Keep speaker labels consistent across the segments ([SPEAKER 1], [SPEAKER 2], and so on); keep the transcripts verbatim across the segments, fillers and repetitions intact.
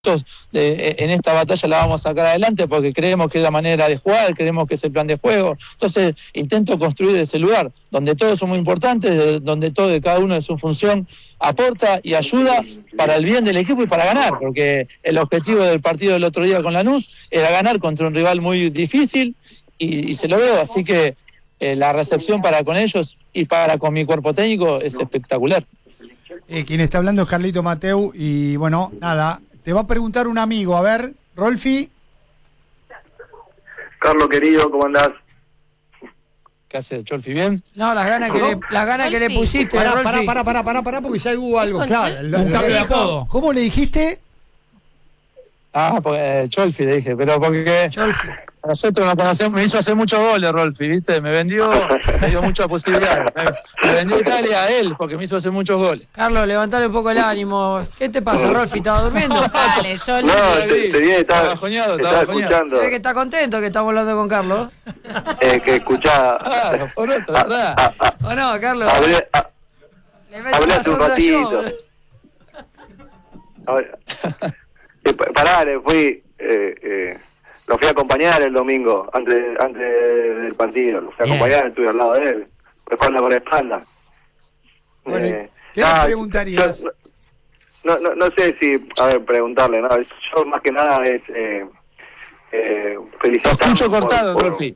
[SPEAKER 1] De, en esta batalla la vamos a sacar adelante porque creemos que es la manera de jugar, creemos que es el plan de juego. Entonces intento construir ese lugar donde todos son muy importantes, donde todo de cada uno de su función aporta y ayuda para el bien del equipo y para ganar, porque el objetivo del partido del otro día con Lanús era ganar contra un rival muy difícil y, y se lo veo, así que eh, la recepción para con ellos y para con mi cuerpo técnico es espectacular.
[SPEAKER 2] Eh, quien está hablando es Carlito Mateu y bueno, nada, te va a preguntar un amigo, a ver, Rolfi.
[SPEAKER 3] Carlos querido, ¿cómo andás?
[SPEAKER 1] ¿Qué haces, Cholfi? ¿Bien?
[SPEAKER 4] No, las ganas que le, las ganas que le pusiste,
[SPEAKER 2] Pará,
[SPEAKER 4] Rolfi.
[SPEAKER 2] pará, pará, pará, pará, pará, porque ya hubo algo, claro.
[SPEAKER 4] Un cambio de apodo.
[SPEAKER 2] ¿Cómo le dijiste?
[SPEAKER 1] Ah, pues eh, Cholfi le dije, pero porque
[SPEAKER 4] Cholfi.
[SPEAKER 1] Nosotros nos conocemos, me hizo hacer muchos goles, Rolfi, ¿viste? Me vendió, me dio muchas posibilidades. Me, me vendió Italia a él, porque me hizo hacer muchos goles.
[SPEAKER 4] Carlos, levantale un poco el ánimo. ¿Qué te pasa, Rolfi? ¿Estabas durmiendo? Dale, Choli.
[SPEAKER 3] No, te, te dije, estaba,
[SPEAKER 1] estaba joñado,
[SPEAKER 3] estaba
[SPEAKER 1] estaba
[SPEAKER 3] escuchando.
[SPEAKER 4] Se ve que está contento que estamos hablando con Carlos.
[SPEAKER 3] Eh, que escuchaba.
[SPEAKER 1] Claro, por otro, ¿verdad?
[SPEAKER 3] Ah, ah,
[SPEAKER 4] ¿O no, Carlos?
[SPEAKER 3] hablé, ah,
[SPEAKER 4] Le meto
[SPEAKER 3] hablé
[SPEAKER 4] una
[SPEAKER 3] hace un
[SPEAKER 4] sonda yo,
[SPEAKER 3] ratito.
[SPEAKER 4] boludo.
[SPEAKER 3] Ahora, eh, pa- pará, le fui, eh, eh, lo fui a acompañar el domingo, antes, antes del partido. Lo fui a
[SPEAKER 4] Bien.
[SPEAKER 3] acompañar, estuve al lado de él, espalda con espalda.
[SPEAKER 2] Bueno,
[SPEAKER 3] Eh,
[SPEAKER 2] ¿qué
[SPEAKER 3] nada,
[SPEAKER 2] le preguntarías?
[SPEAKER 3] yo No, no, no sé si, a ver, preguntarle, ¿no? Yo más que nada es eh, eh,
[SPEAKER 1] Te
[SPEAKER 3] felicitarlo
[SPEAKER 1] escucho
[SPEAKER 3] por-
[SPEAKER 1] cortado,
[SPEAKER 3] por-
[SPEAKER 1] Rolfi.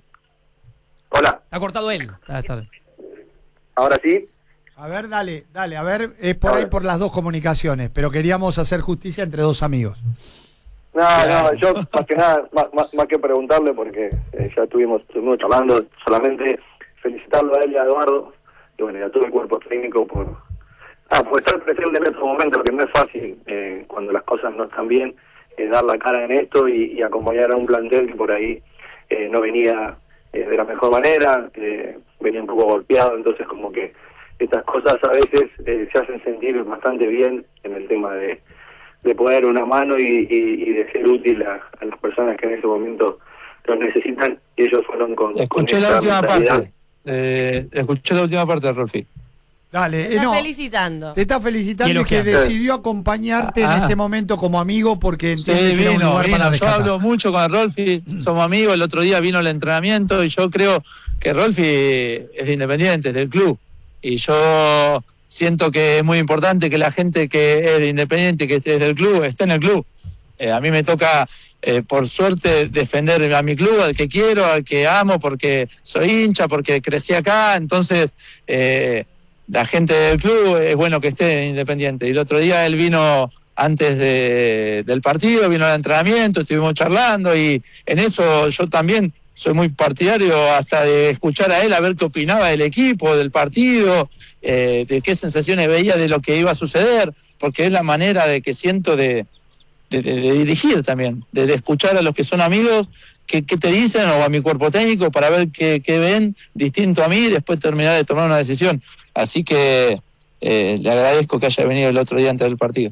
[SPEAKER 3] Hola,
[SPEAKER 4] Está cortado él. Está, está.
[SPEAKER 3] ahora sí.
[SPEAKER 2] A ver, dale, dale, a ver, es por
[SPEAKER 3] A
[SPEAKER 2] ahí
[SPEAKER 3] ver.
[SPEAKER 2] por las dos comunicaciones, pero queríamos hacer justicia entre dos amigos.
[SPEAKER 3] No, no, yo más que nada, más, más, más que preguntarle, porque eh, ya estuvimos, estuvimos charlando, solamente felicitarlo a él y a Eduardo, y bueno, y a todo el cuerpo técnico por, ah, por estar presente en estos momentos, que no es fácil, eh, cuando las cosas no están bien, eh, dar la cara en esto y, y acompañar a un plantel que por ahí eh, no venía eh, de la mejor manera, eh, venía un poco golpeado, entonces como que estas cosas a veces eh, se hacen sentir bastante bien en el tema de, de poder una mano y, y, y de ser útil a, a las personas que en ese momento lo necesitan, y ellos fueron con,
[SPEAKER 1] Escuché
[SPEAKER 3] con
[SPEAKER 1] la
[SPEAKER 3] esa
[SPEAKER 1] última
[SPEAKER 3] mentalidad.
[SPEAKER 1] parte. Eh, escuché la última parte, Rolfi.
[SPEAKER 2] Dale,
[SPEAKER 5] Te
[SPEAKER 2] eh,
[SPEAKER 5] está
[SPEAKER 2] no,
[SPEAKER 5] felicitando.
[SPEAKER 2] te está felicitando
[SPEAKER 4] Y
[SPEAKER 2] y que
[SPEAKER 4] elogiando.
[SPEAKER 2] decidió acompañarte en
[SPEAKER 1] Ah.
[SPEAKER 2] este momento como amigo porque
[SPEAKER 1] Sí,
[SPEAKER 2] entiende que era un
[SPEAKER 1] vino,
[SPEAKER 2] lugar
[SPEAKER 1] vino.
[SPEAKER 2] para
[SPEAKER 1] Yo
[SPEAKER 2] rescatar.
[SPEAKER 1] hablo mucho con Rolfi, somos amigos, el otro día vino el entrenamiento y yo creo que Rolfi es de Independiente, del club. Y yo siento que es muy importante que la gente que es de Independiente, que esté del club, esté en el club. Eh, a mí me toca, eh, por suerte, defender a mi club, al que quiero, al que amo, porque soy hincha, porque crecí acá. Entonces, eh, la gente del club es bueno que esté en Independiente. Y el otro día él vino antes de, del partido, vino al entrenamiento, estuvimos charlando y en eso yo también soy muy partidario hasta de escuchar a él, a ver qué opinaba del equipo, del partido, eh, de qué sensaciones veía de lo que iba a suceder, porque es la manera de que siento de, de, de, de dirigir también, de, de escuchar a los que son amigos, qué, qué te dicen, o a mi cuerpo técnico, para ver qué, qué ven distinto a mí y después terminar de tomar una decisión. Así que eh, le agradezco que haya venido el otro día antes del partido.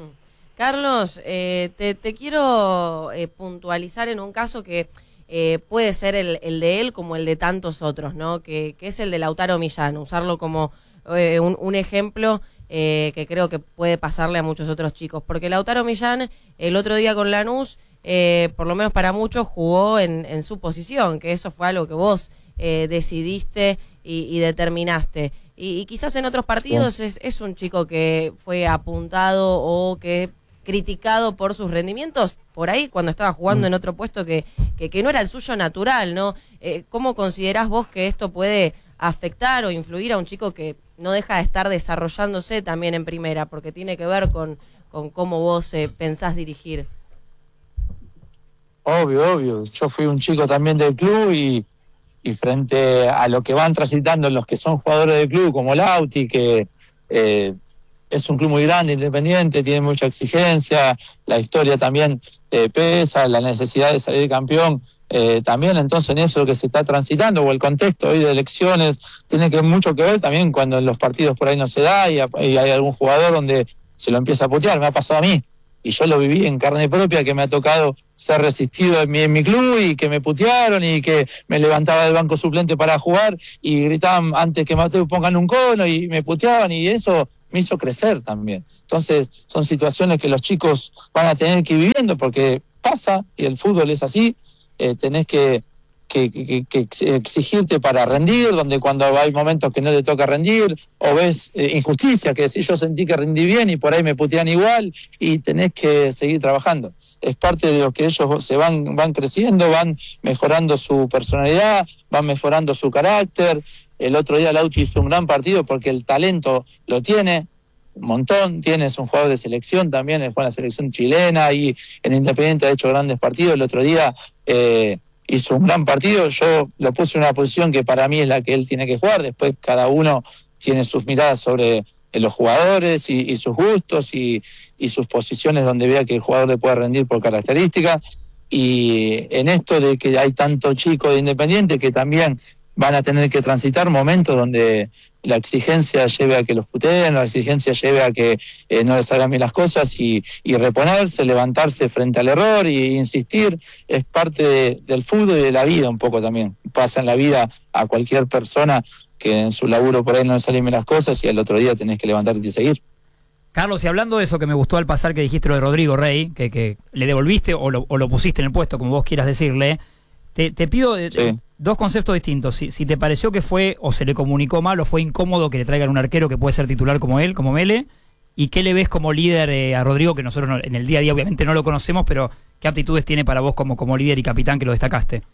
[SPEAKER 5] Carlos, eh, te, te quiero eh, puntualizar en un caso que eh, puede ser el, el de él como el de tantos otros, ¿no? Que, que es el de Lautaro Millán, usarlo como eh, un, un ejemplo eh, que creo que puede pasarle a muchos otros chicos. Porque Lautaro Millán, el otro día con Lanús, eh, por lo menos para muchos, jugó en, en su posición, que eso fue algo que vos eh, decidiste y, y determinaste. Y, y quizás en otros partidos es, es un chico que fue apuntado o que criticado por sus rendimientos por ahí cuando estaba jugando en otro puesto que, que, que no era el suyo natural, ¿no? Eh, ¿Cómo considerás vos que esto puede afectar o influir a un chico que no deja de estar desarrollándose también en primera? Porque tiene que ver con, con cómo vos eh, pensás dirigir.
[SPEAKER 1] Obvio, obvio. Yo fui un chico también del club y, y frente a lo que van transitando los que son jugadores del club, como Lauti, que eh, es un club muy grande, independiente, tiene mucha exigencia, la historia también eh, pesa, la necesidad de salir campeón eh, también, entonces en eso que se está transitando, o el contexto hoy de elecciones, tiene que mucho que ver también cuando en los partidos por ahí no se da y, y hay algún jugador donde se lo empieza a putear, me ha pasado a mí. Y yo lo viví en carne propia, que me ha tocado ser resistido en mi, en mi club y que me putearon y que me levantaba del banco suplente para jugar y gritaban antes que Mateu pongan un cono y me puteaban y eso me hizo crecer también. Entonces, son situaciones que los chicos van a tener que ir viviendo, porque pasa, y el fútbol es así, eh, tenés que, que, que, que exigirte para rendir, donde cuando hay momentos que no te toca rendir, o ves eh, injusticia, que si yo sentí que rendí bien y por ahí me putean igual, y tenés que seguir trabajando. Es parte de lo que ellos se van, van creciendo, van mejorando su personalidad, van mejorando su carácter. El otro día Lauti hizo un gran partido porque el talento lo tiene, un montón, tienes un jugador de selección también, fue en la selección chilena y en Independiente ha hecho grandes partidos. El otro día eh, hizo un gran partido, yo lo puse en una posición que para mí es la que él tiene que jugar, después cada uno tiene sus miradas sobre los jugadores y, y sus gustos y, y sus posiciones donde vea que el jugador le puede rendir por características. Y en esto de que hay tanto chico de Independiente que también van a tener que transitar momentos donde la exigencia lleve a que los puteen, la exigencia lleve a que eh, no les salgan bien las cosas y, y reponerse, levantarse frente al error e insistir, es parte de, del fútbol y de la vida un poco también. Pasa en la vida a cualquier persona que en su laburo por ahí no le salen bien las cosas y al otro día tenés que levantarte y seguir.
[SPEAKER 6] Carlos, y hablando de eso que me gustó al pasar que dijiste lo de Rodrigo Rey, que, que le devolviste o lo, o lo pusiste en el puesto, como vos quieras decirle, te, te pido de, sí. dos conceptos distintos. Si, si te pareció que fue o se le comunicó mal o fue incómodo que le traigan un arquero que puede ser titular como él, como Mele, y qué le ves como líder eh, a Rodrigo, que nosotros no, en el día a día obviamente no lo conocemos, pero qué aptitudes tiene para vos como, como líder y capitán que lo destacaste.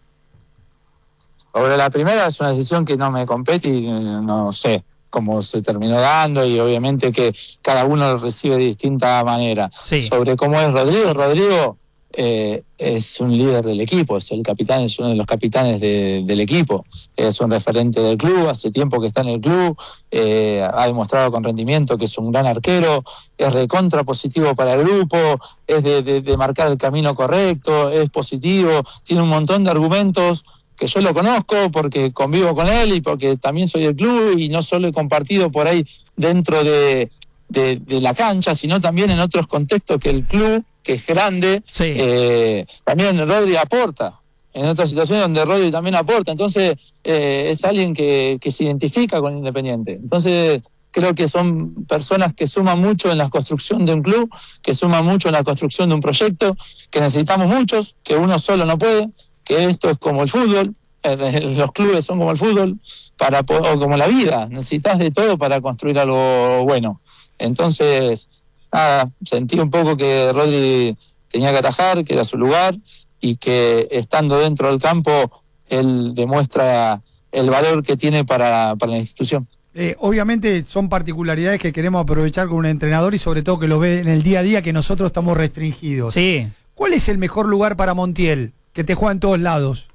[SPEAKER 1] Sobre la primera es una decisión que no me compete y no sé cómo se terminó dando y obviamente que cada uno lo recibe de distinta manera. Sí. Sobre cómo es Rodrigo, Rodrigo eh, es un líder del equipo, es el capitán, es uno de los capitanes de, del equipo, es un referente del club, hace tiempo que está en el club, eh, ha demostrado con rendimiento que es un gran arquero, es recontra positivo para el grupo, es de, de, de marcar el camino correcto, es positivo, tiene un montón de argumentos que yo lo conozco porque convivo con él y porque también soy del club y no solo he compartido por ahí dentro de, de, de la cancha, sino también en otros contextos que el club, que es grande, sí. eh, también Rodri aporta, en otras situaciones donde Rodri también aporta, entonces eh, es alguien que, que se identifica con Independiente, entonces creo que son personas que suman mucho en la construcción de un club, que suman mucho en la construcción de un proyecto, que necesitamos muchos, que uno solo no puede, que esto es como el fútbol, los clubes son como el fútbol, para o como la vida, necesitas de todo para construir algo bueno. Entonces, nada, sentí un poco que Rodri tenía que atajar, que era su lugar, y que estando dentro del campo, él demuestra el valor que tiene para, para la institución.
[SPEAKER 2] Eh, obviamente son particularidades que queremos aprovechar con un entrenador y sobre todo que lo ve en el día a día, que nosotros estamos restringidos.
[SPEAKER 6] Sí.
[SPEAKER 2] ¿Cuál es el mejor lugar para Montiel? Que te juega en todos lados.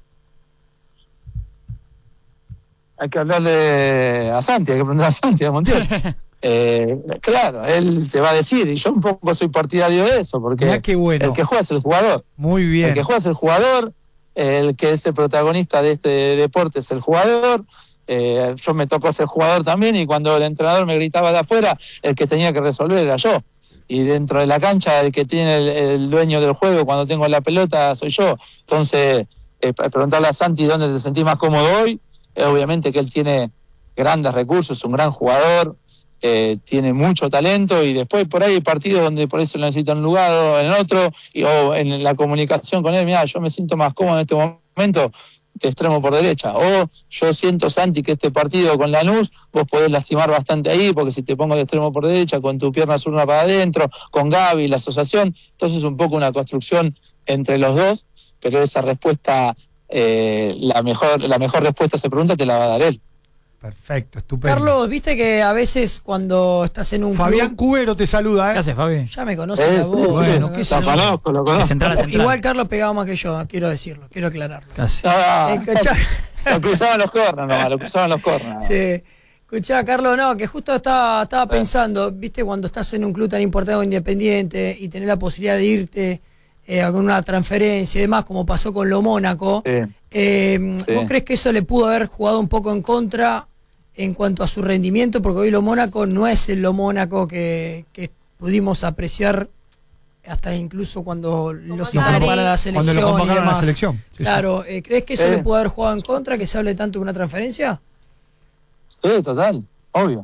[SPEAKER 1] Hay que hablarle a Santi, hay que preguntar a Santi, a Montiel. eh, claro, él te va a decir, y yo un poco soy partidario de eso, porque
[SPEAKER 2] Mirá qué bueno.
[SPEAKER 1] El que juega es el jugador.
[SPEAKER 2] Muy bien.
[SPEAKER 1] El que juega es el jugador, el que es el protagonista de este deporte es el jugador. Eh, yo me tocó ser jugador también, y cuando el entrenador me gritaba de afuera, el que tenía que resolver era yo. Y dentro de la cancha el que tiene el, el dueño del juego cuando tengo la pelota soy yo. Entonces, eh, preguntarle a Santi dónde te sentís más cómodo hoy, eh, obviamente que él tiene grandes recursos, es un gran jugador, eh, tiene mucho talento, y después por ahí hay partidos donde por eso lo necesita en un lugar o en otro, y, o en la comunicación con él, mira, yo me siento más cómodo en este momento de extremo por derecha, o yo siento, Santi, que este partido con Lanús vos podés lastimar bastante ahí, porque si te pongo de extremo por derecha con tu pierna zurda para adentro, con Gaby, la asociación, entonces es un poco una construcción entre los dos, pero esa respuesta, eh, la mejor la mejor respuesta a esa pregunta te la va a dar él.
[SPEAKER 2] Perfecto, estupendo.
[SPEAKER 4] Carlos, viste que a veces cuando estás en un
[SPEAKER 2] Fabián
[SPEAKER 4] club...
[SPEAKER 2] Cubero te saluda, ¿eh?
[SPEAKER 6] ¿Qué haces, Fabi?
[SPEAKER 4] Ya me conoce
[SPEAKER 1] ¿Eh?
[SPEAKER 4] la voz.
[SPEAKER 2] Bueno,
[SPEAKER 4] qué
[SPEAKER 1] lo
[SPEAKER 4] sé yo.
[SPEAKER 1] conozco, lo conozco.
[SPEAKER 6] Central, central.
[SPEAKER 4] Igual Carlos pegaba más que yo, quiero decirlo, quiero aclararlo.
[SPEAKER 6] Casi.
[SPEAKER 1] Ah,
[SPEAKER 4] Escuchá.
[SPEAKER 1] lo cruzaban los corners nomás, lo cruzaban los corners.
[SPEAKER 4] Sí. Escuchá, Carlos, no, que justo estaba, estaba pensando, viste, cuando estás en un club tan importante como Independiente y tenés la posibilidad de irte eh, con una transferencia y demás, como pasó con lo Mónaco,
[SPEAKER 1] Sí.
[SPEAKER 4] eh,
[SPEAKER 1] Sí.
[SPEAKER 4] ¿vos crees que eso le pudo haber jugado un poco en contra en cuanto a su rendimiento? Porque hoy lo Mónaco no es el lo Mónaco que, que pudimos apreciar hasta incluso cuando los citaron para la
[SPEAKER 2] Cuando
[SPEAKER 4] selección
[SPEAKER 2] lo
[SPEAKER 4] y
[SPEAKER 2] convocaron a la
[SPEAKER 4] demás.
[SPEAKER 2] selección. Sí,
[SPEAKER 4] Claro, eh, ¿crees que eso
[SPEAKER 1] Sí.
[SPEAKER 4] le pudo haber jugado en contra, que se hable tanto de una transferencia?
[SPEAKER 1] Sí, total, obvio.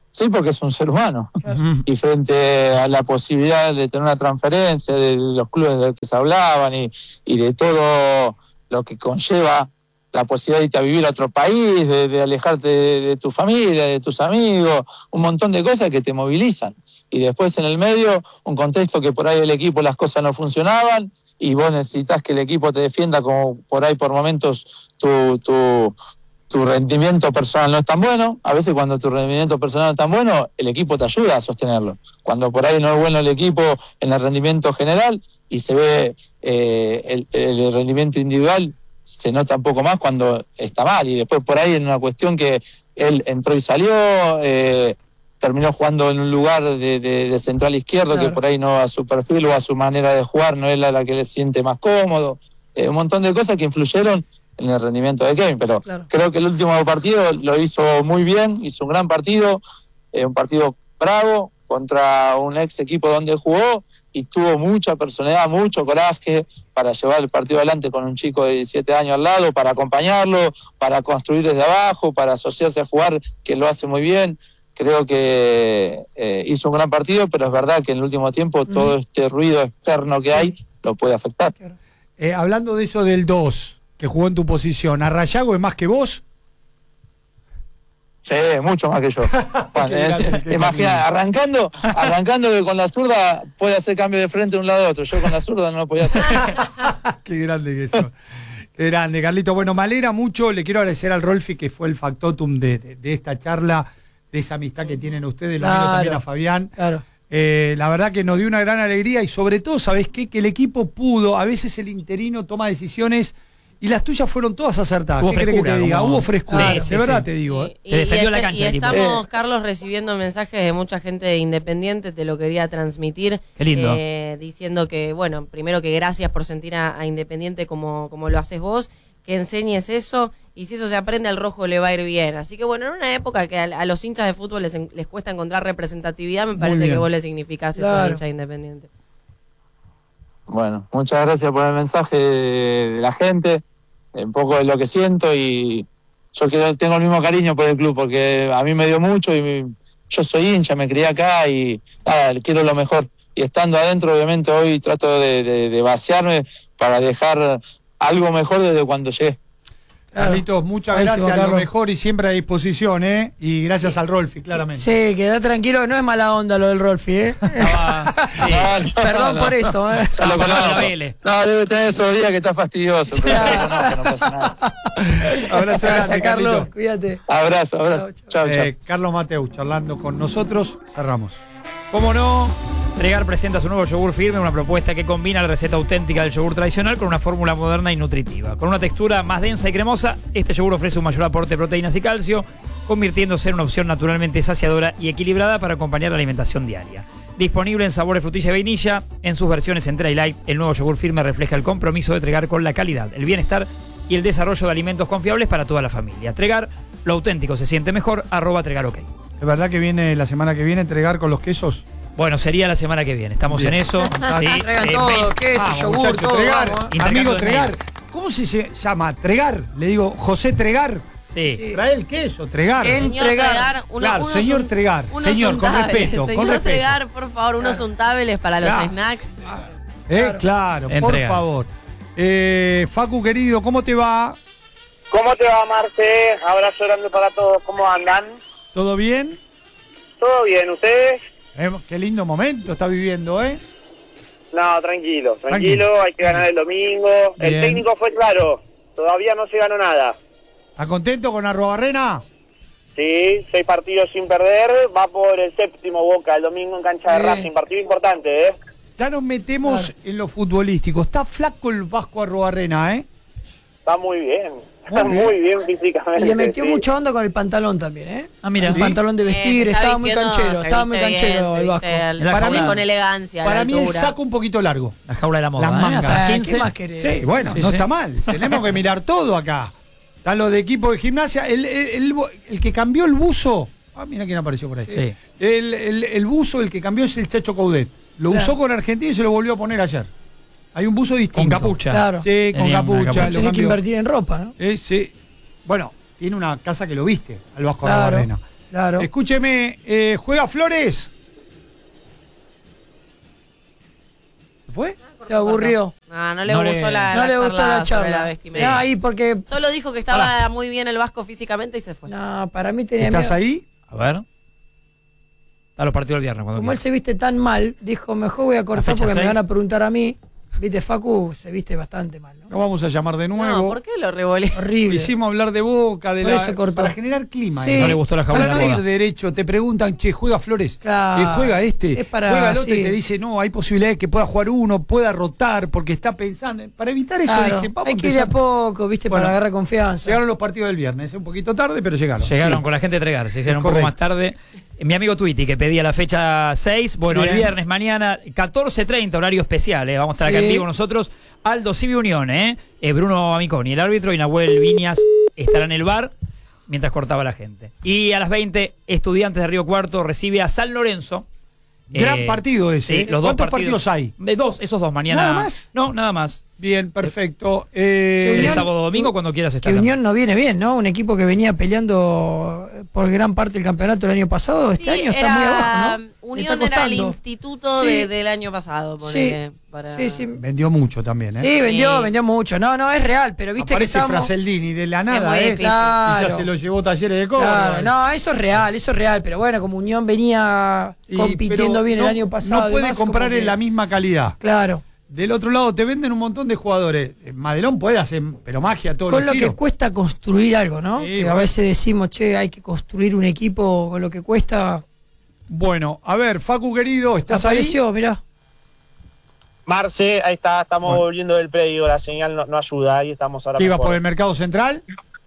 [SPEAKER 1] Sí, porque es un ser humano.
[SPEAKER 4] Claro.
[SPEAKER 1] Y frente a la posibilidad de tener una transferencia de los clubes de los que se hablaban y, y de todo lo que conlleva la posibilidad de irte a vivir a otro país, de, de alejarte de, de tu familia, de tus amigos, un montón de cosas que te movilizan. Y después en el medio, un contexto que por ahí el equipo las cosas no funcionaban y vos necesitas que el equipo te defienda como por ahí por momentos tu... tu tu rendimiento personal no es tan bueno. A veces cuando tu rendimiento personal no es tan bueno, el equipo te ayuda a sostenerlo. Cuando por ahí no es bueno el equipo en el rendimiento general y se ve eh, el, el rendimiento individual, se nota un poco más cuando está mal. Y después por ahí en una cuestión que él entró y salió, eh, terminó jugando en un lugar de, de, de central izquierdo, claro, que por ahí no a su perfil o a su manera de jugar no es la, la que le siente más cómodo. Eh, un montón de cosas que influyeron en el rendimiento de Kevin, pero claro, creo que el último partido lo hizo muy bien, hizo un gran partido, eh, un partido bravo contra un ex equipo donde jugó y tuvo mucha personalidad, mucho coraje para llevar el partido adelante con un chico de diecisiete años al lado, para acompañarlo, para construir desde abajo, para asociarse a jugar, que lo hace muy bien. Creo que eh, hizo un gran partido, pero es verdad que en el último tiempo mm. todo este ruido externo que sí. hay lo puede afectar.
[SPEAKER 2] Eh, hablando de eso del dos, que jugó en tu posición, ¿Arrayago es más que vos?
[SPEAKER 1] Sí, mucho más que yo. Bueno, es, imagina, arrancando, arrancando que con la zurda puede hacer cambio de frente de un lado a otro. Yo con la zurda no lo podía hacer.
[SPEAKER 2] Qué grande que eso. Qué grande, Carlito. Bueno, me alegra mucho. Le quiero agradecer al Rolfi, que fue el factotum de, de, de esta charla, de esa amistad que tienen ustedes.
[SPEAKER 4] Claro,
[SPEAKER 2] lo amigo también a Fabián.
[SPEAKER 4] Claro.
[SPEAKER 2] Eh, la verdad que nos dio una gran alegría y sobre todo, ¿sabés qué? Que el equipo pudo, a veces el interino toma decisiones y las tuyas fueron todas acertadas.
[SPEAKER 6] Hubo
[SPEAKER 2] ¿Qué querés que te diga?
[SPEAKER 6] como...
[SPEAKER 2] Hubo frescura,
[SPEAKER 6] sí, sí,
[SPEAKER 2] de verdad
[SPEAKER 6] sí.
[SPEAKER 2] te digo. ¿eh?
[SPEAKER 5] Y,
[SPEAKER 6] te defendió
[SPEAKER 5] y
[SPEAKER 6] la
[SPEAKER 5] este,
[SPEAKER 6] cancha.
[SPEAKER 5] Y
[SPEAKER 6] el tipo.
[SPEAKER 5] estamos, Carlos, recibiendo mensajes de mucha gente de Independiente, te lo quería transmitir.
[SPEAKER 6] Qué lindo.
[SPEAKER 5] Eh, diciendo que, bueno, primero que gracias por sentir a, a Independiente como, como lo haces vos, que enseñes eso, y si eso se aprende al rojo le va a ir bien. Así que bueno, en una época que a, a los hinchas de fútbol les, les cuesta encontrar representatividad, me parece que vos le significás eso
[SPEAKER 4] claro.
[SPEAKER 5] a hincha de Independiente.
[SPEAKER 1] Bueno, muchas gracias por el mensaje de, de la gente, un poco de lo que siento, y yo quiero, tengo el mismo cariño por el club, porque a mí me dio mucho y me, yo soy hincha, me crié acá y nada, quiero lo mejor. Y estando adentro, obviamente, hoy trato de, de, de vaciarme para dejar algo mejor desde cuando llegué.
[SPEAKER 2] Carlitos, muchas
[SPEAKER 4] Buenísimo,
[SPEAKER 2] gracias,
[SPEAKER 4] Carlos.
[SPEAKER 2] lo mejor y siempre a disposición, ¿eh? Y gracias sí. al Rolfi, claramente.
[SPEAKER 4] Sí, queda tranquilo, no es mala onda lo del Rolfi, ¿eh?
[SPEAKER 6] Ah, sí.
[SPEAKER 1] No, no,
[SPEAKER 4] Perdón
[SPEAKER 1] no.
[SPEAKER 4] por eso, ¿eh?
[SPEAKER 1] Ya lo
[SPEAKER 6] No,
[SPEAKER 1] conozco.
[SPEAKER 6] no, no,
[SPEAKER 1] No, debe tener esos días que está fastidioso, pero
[SPEAKER 4] Claro.
[SPEAKER 1] no, no pasa nada.
[SPEAKER 2] Abrazo
[SPEAKER 4] Gracias,
[SPEAKER 2] grande,
[SPEAKER 4] Carlos,
[SPEAKER 2] Carlito.
[SPEAKER 4] cuídate.
[SPEAKER 1] Abrazo, abrazo. Chao, chao.
[SPEAKER 2] Eh, Carlos Mateus charlando con nosotros, cerramos.
[SPEAKER 6] ¿Cómo no? Tregar presenta su nuevo yogur firme, una propuesta que combina la receta auténtica del yogur tradicional con una fórmula moderna y nutritiva. Con una textura más densa y cremosa, este yogur ofrece un mayor aporte de proteínas y calcio, convirtiéndose en una opción naturalmente saciadora y equilibrada para acompañar la alimentación diaria. Disponible en sabores frutilla y vainilla, en sus versiones entera y light, el nuevo yogur firme refleja el compromiso de Tregar con la calidad, el bienestar y el desarrollo de alimentos confiables para toda la familia. Tregar, lo auténtico se siente mejor, arroba Tregar OK.
[SPEAKER 2] ¿Es verdad que viene la semana que viene entregar con los quesos?
[SPEAKER 6] Bueno, sería la semana que viene. Estamos
[SPEAKER 2] Bien.
[SPEAKER 6] en eso. Sí,
[SPEAKER 4] Traigan
[SPEAKER 6] eh,
[SPEAKER 4] todo,
[SPEAKER 6] veis-
[SPEAKER 4] queso,
[SPEAKER 2] Vamos,
[SPEAKER 4] yogur,
[SPEAKER 2] muchachos,
[SPEAKER 4] todo.
[SPEAKER 2] Tregar,
[SPEAKER 4] vamos, ¿eh?
[SPEAKER 6] Intercambio
[SPEAKER 2] amigo
[SPEAKER 6] de
[SPEAKER 2] Tregar.
[SPEAKER 6] mails.
[SPEAKER 2] ¿Cómo se lle- llama? Tregar. Le digo, José Tregar.
[SPEAKER 6] Sí.
[SPEAKER 4] Sí.
[SPEAKER 2] Trae el queso, Tregar.
[SPEAKER 4] En-
[SPEAKER 5] Señor
[SPEAKER 4] Tregar.
[SPEAKER 5] Tregar, uno-
[SPEAKER 2] Claro,
[SPEAKER 5] unos
[SPEAKER 2] señor
[SPEAKER 5] un-
[SPEAKER 2] Tregar.
[SPEAKER 5] unos
[SPEAKER 2] Señor, con
[SPEAKER 5] untables.
[SPEAKER 2] respeto, con
[SPEAKER 5] Señor
[SPEAKER 2] respeto.
[SPEAKER 5] Tregar, por favor, unos untables para los
[SPEAKER 2] Claro.
[SPEAKER 5] snacks.
[SPEAKER 2] Eh, claro, por
[SPEAKER 6] Entregar.
[SPEAKER 2] favor. Eh, Facu, querido, ¿cómo te va?
[SPEAKER 7] ¿Cómo te va, Marce? Abrazo grande para todos. ¿Cómo andan?
[SPEAKER 2] ¿Todo bien?
[SPEAKER 7] ¿Todo bien? ¿Ustedes?
[SPEAKER 2] Eh, qué lindo momento está viviendo, ¿eh?
[SPEAKER 7] No, tranquilo, tranquilo.
[SPEAKER 2] Tranquilo.
[SPEAKER 7] Hay que ganar el domingo.
[SPEAKER 2] Bien.
[SPEAKER 7] El técnico fue claro. Todavía no se ganó nada.
[SPEAKER 2] ¿Estás contento con Arrobarrena?
[SPEAKER 7] Sí, seis partidos sin perder. Va por el séptimo Boca el domingo en cancha de
[SPEAKER 2] Eh.
[SPEAKER 7] Racing. Partido importante, ¿eh?
[SPEAKER 2] Ya nos metemos en lo futbolístico. Está flaco el Vasco Arrobarrena, ¿eh?
[SPEAKER 7] Está muy bien.
[SPEAKER 2] Muy
[SPEAKER 7] Está
[SPEAKER 2] bien.
[SPEAKER 7] muy bien físicamente.
[SPEAKER 4] Y le metió
[SPEAKER 7] sí.
[SPEAKER 4] mucha onda con el pantalón también, ¿eh?
[SPEAKER 6] Ah, mira.
[SPEAKER 4] El
[SPEAKER 2] Sí.
[SPEAKER 4] pantalón de vestir,
[SPEAKER 5] Eh, se está
[SPEAKER 4] estaba muy
[SPEAKER 5] vistiendo-
[SPEAKER 4] canchero,
[SPEAKER 5] se
[SPEAKER 4] estaba muy
[SPEAKER 5] viste bien,
[SPEAKER 4] canchero
[SPEAKER 5] se
[SPEAKER 4] el Vasco.
[SPEAKER 5] viste el-
[SPEAKER 6] Para
[SPEAKER 5] con-
[SPEAKER 6] mí-
[SPEAKER 5] con elegancia,
[SPEAKER 2] Para
[SPEAKER 5] la
[SPEAKER 2] mí el
[SPEAKER 5] altura.
[SPEAKER 2] saco un poquito largo.
[SPEAKER 6] La jaula de la moda.
[SPEAKER 2] Las
[SPEAKER 6] ¿eh?
[SPEAKER 2] mangas.
[SPEAKER 6] Hasta
[SPEAKER 4] Eh,
[SPEAKER 6] quince.
[SPEAKER 4] ¿qué más querés?
[SPEAKER 2] Sí, bueno,
[SPEAKER 6] Sí,
[SPEAKER 2] no
[SPEAKER 6] sí.
[SPEAKER 2] está mal. Tenemos que mirar todo acá. Están los de equipo de gimnasia. El, el, el- el que cambió el buzo. Ah, mira quién apareció por ahí.
[SPEAKER 6] Sí.
[SPEAKER 2] El, el, el buzo, el que cambió es el Chacho Coudet. Lo
[SPEAKER 4] Claro.
[SPEAKER 2] usó con Argentina y se lo volvió a poner ayer. Hay un buzo distinto.
[SPEAKER 6] Con capucha.
[SPEAKER 4] Claro.
[SPEAKER 2] Sí, con
[SPEAKER 6] Tenía una
[SPEAKER 2] capucha.
[SPEAKER 6] capucha.
[SPEAKER 2] lo
[SPEAKER 4] Tiene que
[SPEAKER 2] cambió.
[SPEAKER 4] invertir en ropa, ¿no?
[SPEAKER 2] Eh, sí. Bueno, tiene una casa que lo viste al Vasco
[SPEAKER 4] Claro.
[SPEAKER 2] Arrobarrena.
[SPEAKER 4] Claro.
[SPEAKER 2] Escúcheme, eh, ¿juega Flores? ¿Se fue?
[SPEAKER 4] Se aburrió.
[SPEAKER 5] No, no le
[SPEAKER 6] No le-
[SPEAKER 5] gustó la,
[SPEAKER 4] No
[SPEAKER 5] la
[SPEAKER 4] le gustó
[SPEAKER 5] charla
[SPEAKER 4] la
[SPEAKER 5] sobre la
[SPEAKER 4] charla.
[SPEAKER 5] vestimenta.
[SPEAKER 4] No, ahí porque.
[SPEAKER 5] Solo dijo que estaba muy bien el Vasco físicamente y se fue.
[SPEAKER 4] No, para mí tenía
[SPEAKER 2] ¿Estás
[SPEAKER 4] miedo.
[SPEAKER 2] ahí?
[SPEAKER 6] A ver. A los partidos del viernes. Cuando
[SPEAKER 4] Como él
[SPEAKER 6] quieras.
[SPEAKER 4] se viste tan mal, dijo, mejor voy a cortar
[SPEAKER 6] fecha
[SPEAKER 4] porque me
[SPEAKER 6] seis.
[SPEAKER 4] van a preguntar a mí. Viste, Facu se viste bastante mal, ¿no?
[SPEAKER 2] Lo vamos a llamar de nuevo.
[SPEAKER 5] No, ¿por qué lo revolé?
[SPEAKER 4] Horrible.
[SPEAKER 2] Hicimos hablar de Boca, de
[SPEAKER 4] Por
[SPEAKER 2] la,
[SPEAKER 4] eso cortó.
[SPEAKER 2] para generar clima.
[SPEAKER 4] Sí.
[SPEAKER 2] ¿eh?
[SPEAKER 6] No le gustó la
[SPEAKER 2] Para
[SPEAKER 6] jaula
[SPEAKER 2] no
[SPEAKER 6] de
[SPEAKER 2] ir
[SPEAKER 6] boda.
[SPEAKER 2] derecho, te preguntan, che, ¿juega Flores?
[SPEAKER 4] Claro.
[SPEAKER 2] Eh, ¿Juega este?
[SPEAKER 4] Es para-
[SPEAKER 2] ¿Juega el otro?
[SPEAKER 4] sí.
[SPEAKER 2] Y te dice, no, hay posibilidades que pueda jugar uno, pueda rotar, porque está pensando. Para evitar eso
[SPEAKER 4] Claro,
[SPEAKER 2] dije, vamos
[SPEAKER 4] hay
[SPEAKER 2] a
[SPEAKER 4] que ir de a
[SPEAKER 2] empezar.
[SPEAKER 4] poco, viste,
[SPEAKER 2] Bueno,
[SPEAKER 4] para agarrar confianza.
[SPEAKER 2] Llegaron los partidos del viernes, un poquito tarde, pero llegaron.
[SPEAKER 6] Llegaron
[SPEAKER 2] Sí.
[SPEAKER 6] con la gente de Tregar, se llegaron un poco
[SPEAKER 2] Correcto.
[SPEAKER 6] más tarde. Mi amigo Twitty, que pedía la fecha seis, bueno,
[SPEAKER 2] Bien.
[SPEAKER 6] el viernes, mañana, catorce treinta, horario especial, ¿eh? Vamos a estar acá
[SPEAKER 4] Sí.
[SPEAKER 6] en vivo nosotros. Aldo Civi Unión, ¿eh? Eh, Bruno Amiconi, el árbitro, y Nahuel Viñas estará en el bar mientras cortaba la gente. Y a las veinte, Estudiantes de Río Cuarto recibe a San Lorenzo.
[SPEAKER 2] Gran
[SPEAKER 6] Eh,
[SPEAKER 2] partido ese.
[SPEAKER 6] sí,
[SPEAKER 2] ¿eh?
[SPEAKER 6] los dos
[SPEAKER 2] ¿Cuántos partidos hay?
[SPEAKER 6] De dos, esos dos mañana.
[SPEAKER 2] ¿Nada más?
[SPEAKER 6] No, nada más.
[SPEAKER 2] Bien, perfecto. Eh,
[SPEAKER 6] El
[SPEAKER 4] Unión-
[SPEAKER 6] sábado domingo, cuando quieras estar.
[SPEAKER 4] Que
[SPEAKER 6] acá.
[SPEAKER 4] Unión no viene bien, ¿no? Un equipo que venía peleando por gran parte del campeonato el año pasado, este
[SPEAKER 5] Sí,
[SPEAKER 4] año está
[SPEAKER 5] era-
[SPEAKER 4] muy abajo, ¿no?
[SPEAKER 5] Unión
[SPEAKER 4] Le está
[SPEAKER 5] era el
[SPEAKER 4] costando.
[SPEAKER 5] instituto
[SPEAKER 4] Sí.
[SPEAKER 5] de- del año pasado. ponele,
[SPEAKER 4] Sí,
[SPEAKER 5] para-
[SPEAKER 4] sí, sí.
[SPEAKER 2] vendió mucho también, ¿eh?
[SPEAKER 4] Sí, vendió,
[SPEAKER 5] Sí.
[SPEAKER 4] vendió mucho. No, no, es real, pero viste
[SPEAKER 2] Aparece
[SPEAKER 4] que estamos...
[SPEAKER 2] Fraseldini de la nada,
[SPEAKER 5] muy
[SPEAKER 2] ¿eh?
[SPEAKER 5] difícil.
[SPEAKER 2] Y ya
[SPEAKER 4] Claro.
[SPEAKER 2] se lo llevó Talleres de Córdoba.
[SPEAKER 4] Claro, no, eso es real, eso es real, pero bueno, como Unión venía
[SPEAKER 2] Y-
[SPEAKER 4] compitiendo
[SPEAKER 2] pero
[SPEAKER 4] bien
[SPEAKER 2] no-
[SPEAKER 4] el año pasado.
[SPEAKER 2] No puede
[SPEAKER 4] demás,
[SPEAKER 2] comprar
[SPEAKER 4] como que-
[SPEAKER 2] en la misma calidad.
[SPEAKER 4] Claro,
[SPEAKER 2] Del otro lado te venden un montón de jugadores. Eh, Madelón puede hacer, pero magia todo
[SPEAKER 4] con
[SPEAKER 2] el
[SPEAKER 4] lo que cuesta construir algo, ¿no?
[SPEAKER 2] Sí,
[SPEAKER 4] que
[SPEAKER 2] bueno.
[SPEAKER 4] a veces decimos, che, hay que construir un equipo con lo que cuesta.
[SPEAKER 2] Bueno, a ver, Facu querido, ¿estás ahí?
[SPEAKER 4] Apareció, mirá.
[SPEAKER 7] Marce, ahí está, estamos
[SPEAKER 2] Bueno.
[SPEAKER 7] volviendo del predio, la señal no, no ayuda, ahí estamos ahora.
[SPEAKER 2] ¿Qué ibas
[SPEAKER 7] mejor.
[SPEAKER 2] por el mercado central?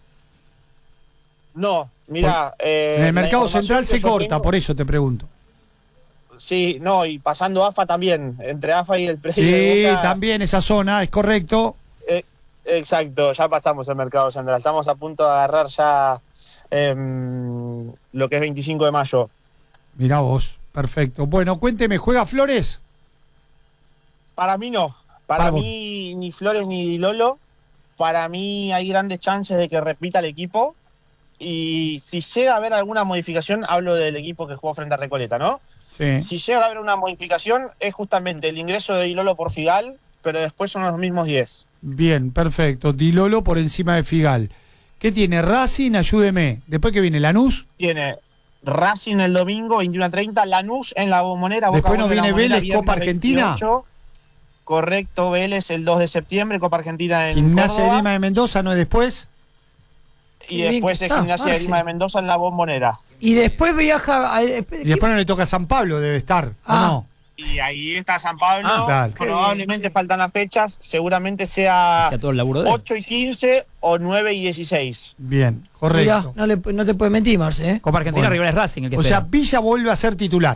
[SPEAKER 7] No, mira. eh,
[SPEAKER 2] en el
[SPEAKER 7] la
[SPEAKER 2] mercado
[SPEAKER 7] información
[SPEAKER 2] central
[SPEAKER 7] que
[SPEAKER 2] se
[SPEAKER 7] yo
[SPEAKER 2] corta,
[SPEAKER 7] tengo-
[SPEAKER 2] por eso te pregunto.
[SPEAKER 7] Sí, no, y pasando AFA también, entre AFA y el predio de
[SPEAKER 2] Sí,
[SPEAKER 7] Boca.
[SPEAKER 2] también esa zona, es correcto.
[SPEAKER 7] Eh, exacto, ya pasamos el mercado central. Estamos a punto de agarrar ya em, lo que es veinticinco de mayo.
[SPEAKER 2] Mirá vos, perfecto. Bueno, cuénteme, ¿juega Flores?
[SPEAKER 7] Para mí no. Para,
[SPEAKER 2] Para vos.
[SPEAKER 7] mí ni Flores ni Lolo. Para mí hay grandes chances de que repita el equipo. Y si llega a haber alguna modificación, hablo del equipo que jugó frente a Recoleta, ¿no?
[SPEAKER 2] Sí.
[SPEAKER 7] Si llega a haber una modificación, es justamente el ingreso de Lolo por Figal, pero después son los mismos diez.
[SPEAKER 2] Bien, perfecto. Dilolo por encima de Figal. ¿Qué tiene Racing? Ayúdeme. Después que viene Lanús.
[SPEAKER 7] Tiene Racing el domingo, veintiuno a treinta, Lanús en la Bombonera. Boca
[SPEAKER 2] Después nos
[SPEAKER 7] vuelve a la
[SPEAKER 2] viene
[SPEAKER 7] Bombonera,
[SPEAKER 2] Vélez,
[SPEAKER 7] viernes
[SPEAKER 2] Copa Argentina.
[SPEAKER 7] veintiocho. Correcto, Vélez el dos de septiembre, Copa Argentina en
[SPEAKER 2] Gimnasia de
[SPEAKER 7] Córdoba.
[SPEAKER 2] Lima de Mendoza, ¿no es después?
[SPEAKER 7] Y
[SPEAKER 4] Qué bien
[SPEAKER 7] después
[SPEAKER 4] que
[SPEAKER 7] es
[SPEAKER 4] está,
[SPEAKER 7] Gimnasia de
[SPEAKER 4] Marce.
[SPEAKER 7] Lima de Mendoza en la Bombonera.
[SPEAKER 4] Y después viaja. a- eh,
[SPEAKER 2] Y después no le toca a San Pablo, debe estar,
[SPEAKER 4] Ah.
[SPEAKER 2] ¿o no?
[SPEAKER 7] Y ahí está San Pablo.
[SPEAKER 2] Ah, claro.
[SPEAKER 7] Probablemente
[SPEAKER 4] Qué bien,
[SPEAKER 7] faltan las fechas. Seguramente sea
[SPEAKER 6] Hacía todo el laburo de él.
[SPEAKER 7] ocho y quince o nueve y dieciséis.
[SPEAKER 2] Bien,
[SPEAKER 4] Mirá,
[SPEAKER 2] correcto.
[SPEAKER 4] no, le, no te puede mentir, Marce, ¿eh?
[SPEAKER 6] Copa Argentina,
[SPEAKER 2] Bueno.
[SPEAKER 6] rivales Racing, el que
[SPEAKER 2] O sea,
[SPEAKER 6] espera.
[SPEAKER 2] Villa vuelve a ser titular.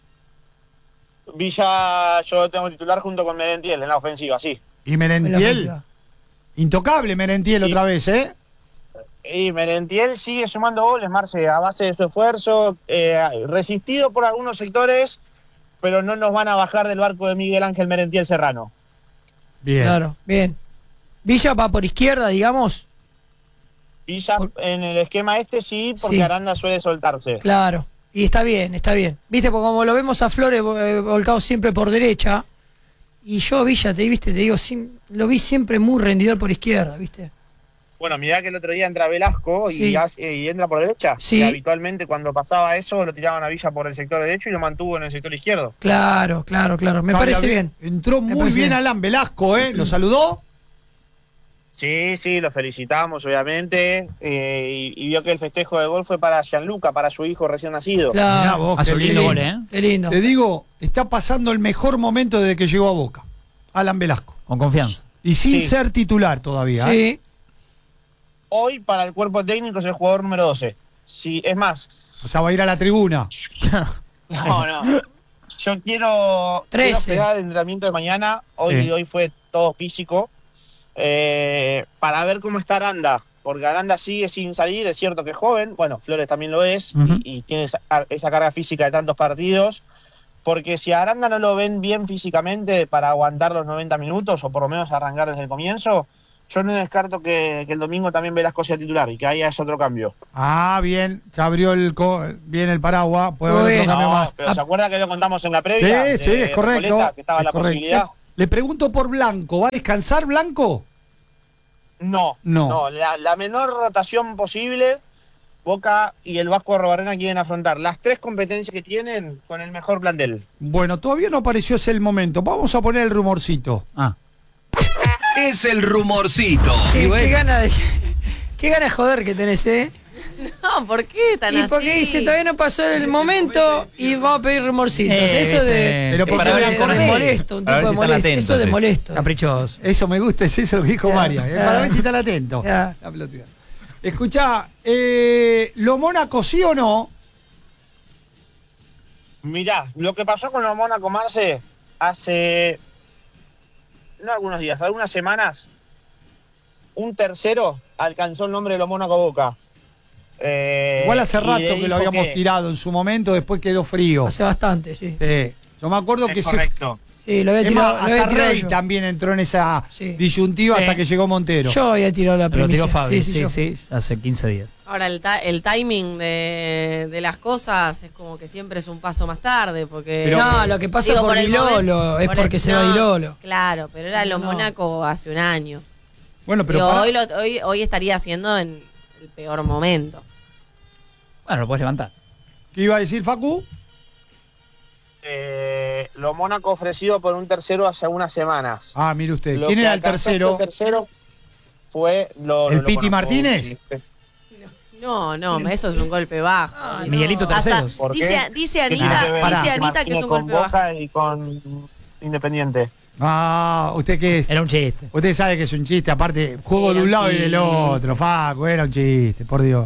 [SPEAKER 7] Villa, yo lo tengo titular junto con Merentiel en la ofensiva, sí.
[SPEAKER 2] Y
[SPEAKER 4] En la
[SPEAKER 2] Merentiel,
[SPEAKER 4] ofensiva.
[SPEAKER 2] intocable Merentiel
[SPEAKER 7] Sí.
[SPEAKER 2] otra vez, ¿eh?
[SPEAKER 7] Y Merentiel sigue sumando goles, Marce, a base de su esfuerzo, eh, resistido por algunos sectores, pero no nos van a bajar del barco de Miguel Ángel Merentiel Serrano.
[SPEAKER 2] Bien.
[SPEAKER 4] Claro, bien. Villa va por izquierda, digamos.
[SPEAKER 7] Villa
[SPEAKER 4] Por-
[SPEAKER 7] en el esquema este sí, porque
[SPEAKER 4] Sí.
[SPEAKER 7] Aranda suele soltarse.
[SPEAKER 4] Claro. Y está bien, está bien. Viste, porque como lo vemos a Flores eh, volcado siempre por derecha. Y yo, Villa, te viste, te digo, sim- lo vi siempre muy rendidor por izquierda, ¿viste?
[SPEAKER 7] Bueno, mirá que el otro día entra Velasco y,
[SPEAKER 4] Sí.
[SPEAKER 7] hace- y entra por derecha.
[SPEAKER 4] Sí.
[SPEAKER 7] Que habitualmente cuando pasaba eso lo tiraban a Villa por el sector derecho y lo mantuvo en el sector izquierdo.
[SPEAKER 4] Claro, claro, claro. Me
[SPEAKER 2] Habla
[SPEAKER 4] parece bien.
[SPEAKER 2] Entró
[SPEAKER 4] Me
[SPEAKER 2] muy
[SPEAKER 4] parece
[SPEAKER 2] bien
[SPEAKER 4] bien.
[SPEAKER 2] Alan Velasco, ¿eh? ¿Lo saludó?
[SPEAKER 7] Sí, sí, lo felicitamos obviamente. eh, y, y vio que el festejo de gol fue para Gianluca, para su hijo recién nacido.
[SPEAKER 2] Mirá
[SPEAKER 4] Claro.
[SPEAKER 2] vos,
[SPEAKER 6] Hace
[SPEAKER 2] qué
[SPEAKER 6] un lindo
[SPEAKER 2] lindo.
[SPEAKER 6] gol, ¿eh?
[SPEAKER 4] Qué lindo.
[SPEAKER 2] Te digo, está pasando el mejor momento desde que llegó a Boca. Alan Velasco.
[SPEAKER 6] Con confianza.
[SPEAKER 2] Y sin
[SPEAKER 7] Sí.
[SPEAKER 2] ser titular todavía, ¿eh?
[SPEAKER 4] Sí.
[SPEAKER 7] Hoy para el cuerpo técnico es el jugador número doce. Sí, es más,
[SPEAKER 2] O sea, va a ir a la tribuna.
[SPEAKER 7] no, no. Yo quiero, quiero
[SPEAKER 4] Trece.
[SPEAKER 7] esperar el entrenamiento de mañana. Hoy,
[SPEAKER 2] Sí.
[SPEAKER 7] hoy fue todo físico. eh, para ver cómo está Aranda. Porque Aranda sigue sin salir, es cierto que es joven. Bueno, Flores también lo es.
[SPEAKER 6] Ujú.
[SPEAKER 7] y, y tiene esa, esa carga física de tantos partidos. Porque si a Aranda no lo ven bien físicamente para aguantar los noventa minutos, o por lo menos arrancar desde el comienzo, yo no descarto que, que el domingo también Velasco sea titular y que haya ese otro cambio.
[SPEAKER 2] Ah, bien, se abrió el co bien el paraguas, puede haber otro cambio
[SPEAKER 7] No,
[SPEAKER 2] más.
[SPEAKER 7] pero ¿se acuerda que lo contamos en la previa?
[SPEAKER 2] Sí, sí,
[SPEAKER 7] de
[SPEAKER 2] es correcto.
[SPEAKER 7] Recoleta, que estaba
[SPEAKER 2] es
[SPEAKER 7] la
[SPEAKER 2] correcto.
[SPEAKER 7] posibilidad.
[SPEAKER 2] Le pregunto por Blanco, ¿va a descansar Blanco?
[SPEAKER 7] No,
[SPEAKER 2] No.
[SPEAKER 7] no, la, la menor rotación posible. Boca y el Vasco Arrobarrena quieren afrontar las tres competencias que tienen con el mejor plantel.
[SPEAKER 2] Bueno, todavía no apareció ese el momento. Vamos a poner el rumorcito.
[SPEAKER 6] Ah.
[SPEAKER 8] Es el rumorcito.
[SPEAKER 4] Qué,
[SPEAKER 6] Y bueno.
[SPEAKER 4] qué gana de qué gana de joder que tenés, ¿eh?
[SPEAKER 5] No, ¿por qué tan
[SPEAKER 4] Y
[SPEAKER 5] así?
[SPEAKER 4] porque dice, todavía no pasó el momento y vamos a pedir rumorcitos.
[SPEAKER 6] Eh,
[SPEAKER 4] eso de,
[SPEAKER 6] pero
[SPEAKER 4] eso
[SPEAKER 2] para
[SPEAKER 4] de,
[SPEAKER 2] ver
[SPEAKER 4] de
[SPEAKER 2] con él.
[SPEAKER 4] molesto, un
[SPEAKER 6] A ver
[SPEAKER 4] tipo de
[SPEAKER 6] si están
[SPEAKER 4] molesto.
[SPEAKER 6] atentos,
[SPEAKER 4] Eso de
[SPEAKER 6] sí.
[SPEAKER 4] molesto.
[SPEAKER 6] Caprichoso.
[SPEAKER 2] Eso me gusta, es eso lo que dijo
[SPEAKER 4] Ya,
[SPEAKER 2] María. eh,
[SPEAKER 4] ya.
[SPEAKER 2] Para ver si están atentos.
[SPEAKER 4] Ya.
[SPEAKER 2] La pelotuda. Escuchá, eh, ¿lo Mónaco sí o no?
[SPEAKER 7] Mirá, lo que pasó con los Mónaco Marce hace, no algunos días, algunas semanas, un tercero alcanzó el nombre de los Mónaco Boca. Eh,
[SPEAKER 2] Igual hace
[SPEAKER 7] y
[SPEAKER 2] rato
[SPEAKER 7] le
[SPEAKER 2] que lo
[SPEAKER 7] dijo
[SPEAKER 2] habíamos
[SPEAKER 7] que-
[SPEAKER 2] tirado en su momento, después quedó frío.
[SPEAKER 4] Hace bastante, sí.
[SPEAKER 2] Sí. Yo me acuerdo
[SPEAKER 7] Es
[SPEAKER 2] que se.
[SPEAKER 7] correcto.
[SPEAKER 4] Sí, lo había
[SPEAKER 2] Es
[SPEAKER 4] tirado,
[SPEAKER 2] más,
[SPEAKER 4] lo había
[SPEAKER 2] hasta
[SPEAKER 4] tirado
[SPEAKER 2] Rey
[SPEAKER 4] yo.
[SPEAKER 2] también entró en esa
[SPEAKER 4] Sí.
[SPEAKER 2] disyuntiva
[SPEAKER 6] Sí.
[SPEAKER 2] hasta que llegó Montero.
[SPEAKER 4] Yo había tirado la
[SPEAKER 6] Lo
[SPEAKER 4] premisa.
[SPEAKER 6] tiró Fabi,
[SPEAKER 4] sí,
[SPEAKER 6] sí,
[SPEAKER 4] yo.
[SPEAKER 6] sí, hace quince días.
[SPEAKER 5] Ahora, el, ta- el timing de, de las cosas es como que siempre es un paso más tarde, porque...
[SPEAKER 2] Pero-
[SPEAKER 4] no, lo que pasa
[SPEAKER 5] Digo,
[SPEAKER 4] por,
[SPEAKER 5] el
[SPEAKER 4] Dilolo,
[SPEAKER 5] momento-
[SPEAKER 4] es
[SPEAKER 5] por el-
[SPEAKER 4] porque se
[SPEAKER 5] no,
[SPEAKER 4] va Dilolo.
[SPEAKER 5] Claro, pero era
[SPEAKER 4] Sí,
[SPEAKER 5] los
[SPEAKER 4] no.
[SPEAKER 5] Mónaco hace un año.
[SPEAKER 2] Bueno, pero
[SPEAKER 5] Digo,
[SPEAKER 2] pará.
[SPEAKER 5] hoy, lo- hoy, hoy estaría haciendo en el peor momento.
[SPEAKER 6] Bueno, lo puedes levantar.
[SPEAKER 2] ¿Qué iba a decir Facu?
[SPEAKER 7] Eh, lo Mónaco ofrecido por un tercero hace unas semanas.
[SPEAKER 2] Ah, mire usted.
[SPEAKER 7] Lo
[SPEAKER 2] ¿Quién
[SPEAKER 7] que
[SPEAKER 2] era el
[SPEAKER 7] alcanzó
[SPEAKER 2] tercero?
[SPEAKER 7] este tercero fue lo,
[SPEAKER 2] ¿El
[SPEAKER 7] lo- lo
[SPEAKER 2] Piti
[SPEAKER 7] conozco.
[SPEAKER 2] Martínez?
[SPEAKER 5] No, no, eso es un golpe bajo.
[SPEAKER 4] Ah,
[SPEAKER 6] Miguelito
[SPEAKER 5] Hasta-
[SPEAKER 6] terceros.
[SPEAKER 7] ¿Por qué?
[SPEAKER 5] dice, dice
[SPEAKER 7] ¿Qué tiene
[SPEAKER 5] Anita,
[SPEAKER 7] que ver
[SPEAKER 2] pará.
[SPEAKER 5] dice Anita que
[SPEAKER 7] Martínez
[SPEAKER 5] es un
[SPEAKER 7] con
[SPEAKER 5] golpe bajo.
[SPEAKER 7] Boca y con Independiente?
[SPEAKER 2] Ah, ¿usted qué es?
[SPEAKER 6] Era un chiste.
[SPEAKER 2] Usted sabe que es un chiste, aparte, juego
[SPEAKER 5] Era
[SPEAKER 2] de un
[SPEAKER 5] un
[SPEAKER 2] lado y del
[SPEAKER 5] chiste.
[SPEAKER 2] otro, Facu, era un chiste, por Dios.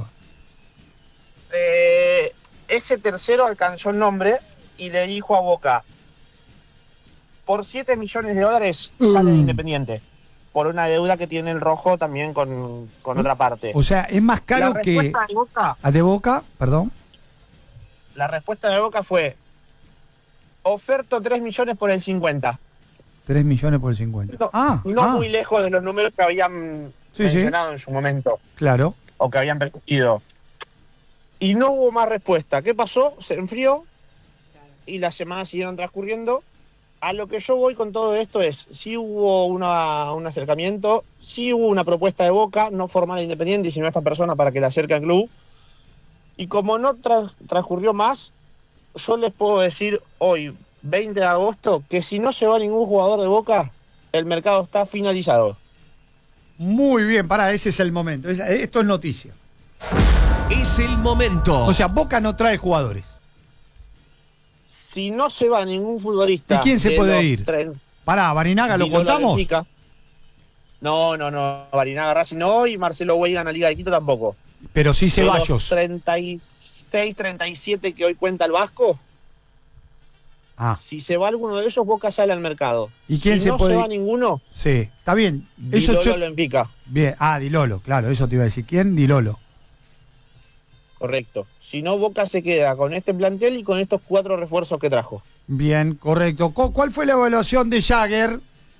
[SPEAKER 7] Eh, ese tercero alcanzó el nombre y le dijo a Boca, por siete millones de dólares sale de
[SPEAKER 2] Mm.
[SPEAKER 7] Independiente, por una deuda que tiene el Rojo también con, con otra parte.
[SPEAKER 2] O sea, es más caro
[SPEAKER 7] la
[SPEAKER 2] que.
[SPEAKER 7] respuesta de Boca,
[SPEAKER 2] ¿A de Boca? Perdón.
[SPEAKER 7] la respuesta de Boca fue, oferto tres millones por el cincuenta.
[SPEAKER 2] tres millones por el cincuenta.
[SPEAKER 7] No,
[SPEAKER 2] ah,
[SPEAKER 7] no
[SPEAKER 2] ah,
[SPEAKER 7] muy lejos de los números que habían
[SPEAKER 2] Sí, sí.
[SPEAKER 7] mencionado en su momento,
[SPEAKER 2] claro.
[SPEAKER 7] o que habían percutido. Y no hubo más respuesta. ¿Qué pasó? Se enfrió y las semanas siguieron transcurriendo. A lo que yo voy con todo esto es, sí hubo una, un acercamiento, sí hubo una propuesta de Boca, no formal e Independiente, sino a esta persona para que la acerque al club. Y como no tra- transcurrió más, yo les puedo decir hoy, veinte de agosto, que si no se va ningún jugador de Boca, el mercado está finalizado.
[SPEAKER 2] Muy bien, pará, ese es el momento. Es- Esto es noticia.
[SPEAKER 8] Es el momento.
[SPEAKER 2] O sea, Boca no trae jugadores.
[SPEAKER 7] Si no se va ningún futbolista...
[SPEAKER 2] ¿Y quién se
[SPEAKER 7] de
[SPEAKER 2] puede
[SPEAKER 7] los
[SPEAKER 2] ir?
[SPEAKER 7] tre-
[SPEAKER 2] Pará, Barinaga, ¿lo
[SPEAKER 7] Digo, la
[SPEAKER 2] contamos?
[SPEAKER 7] Benfica. No, no, no. Barinaga Racing no y Marcelo Weigan a Liga de Quito tampoco.
[SPEAKER 2] Pero sí
[SPEAKER 7] De los
[SPEAKER 2] Ceballos.
[SPEAKER 7] treinta y seis, treinta y siete que hoy cuenta el Vasco,
[SPEAKER 2] Ah,
[SPEAKER 7] si se va alguno de ellos, Boca sale al mercado.
[SPEAKER 2] ¿Y quién
[SPEAKER 7] si
[SPEAKER 2] se
[SPEAKER 7] no
[SPEAKER 2] puede
[SPEAKER 7] se va
[SPEAKER 2] ir?
[SPEAKER 7] ninguno,
[SPEAKER 2] sí. Está bien. Eso
[SPEAKER 7] Dilolo
[SPEAKER 2] yo-
[SPEAKER 7] lo Benfica.
[SPEAKER 2] Bien. Ah, Dilolo, claro, eso te iba a decir. ¿Quién? Dilolo.
[SPEAKER 7] Correcto. Si no, Boca se queda con este plantel y con estos cuatro refuerzos que trajo.
[SPEAKER 2] Bien, correcto. ¿Cu- ¿Cuál fue la evaluación de Jagger?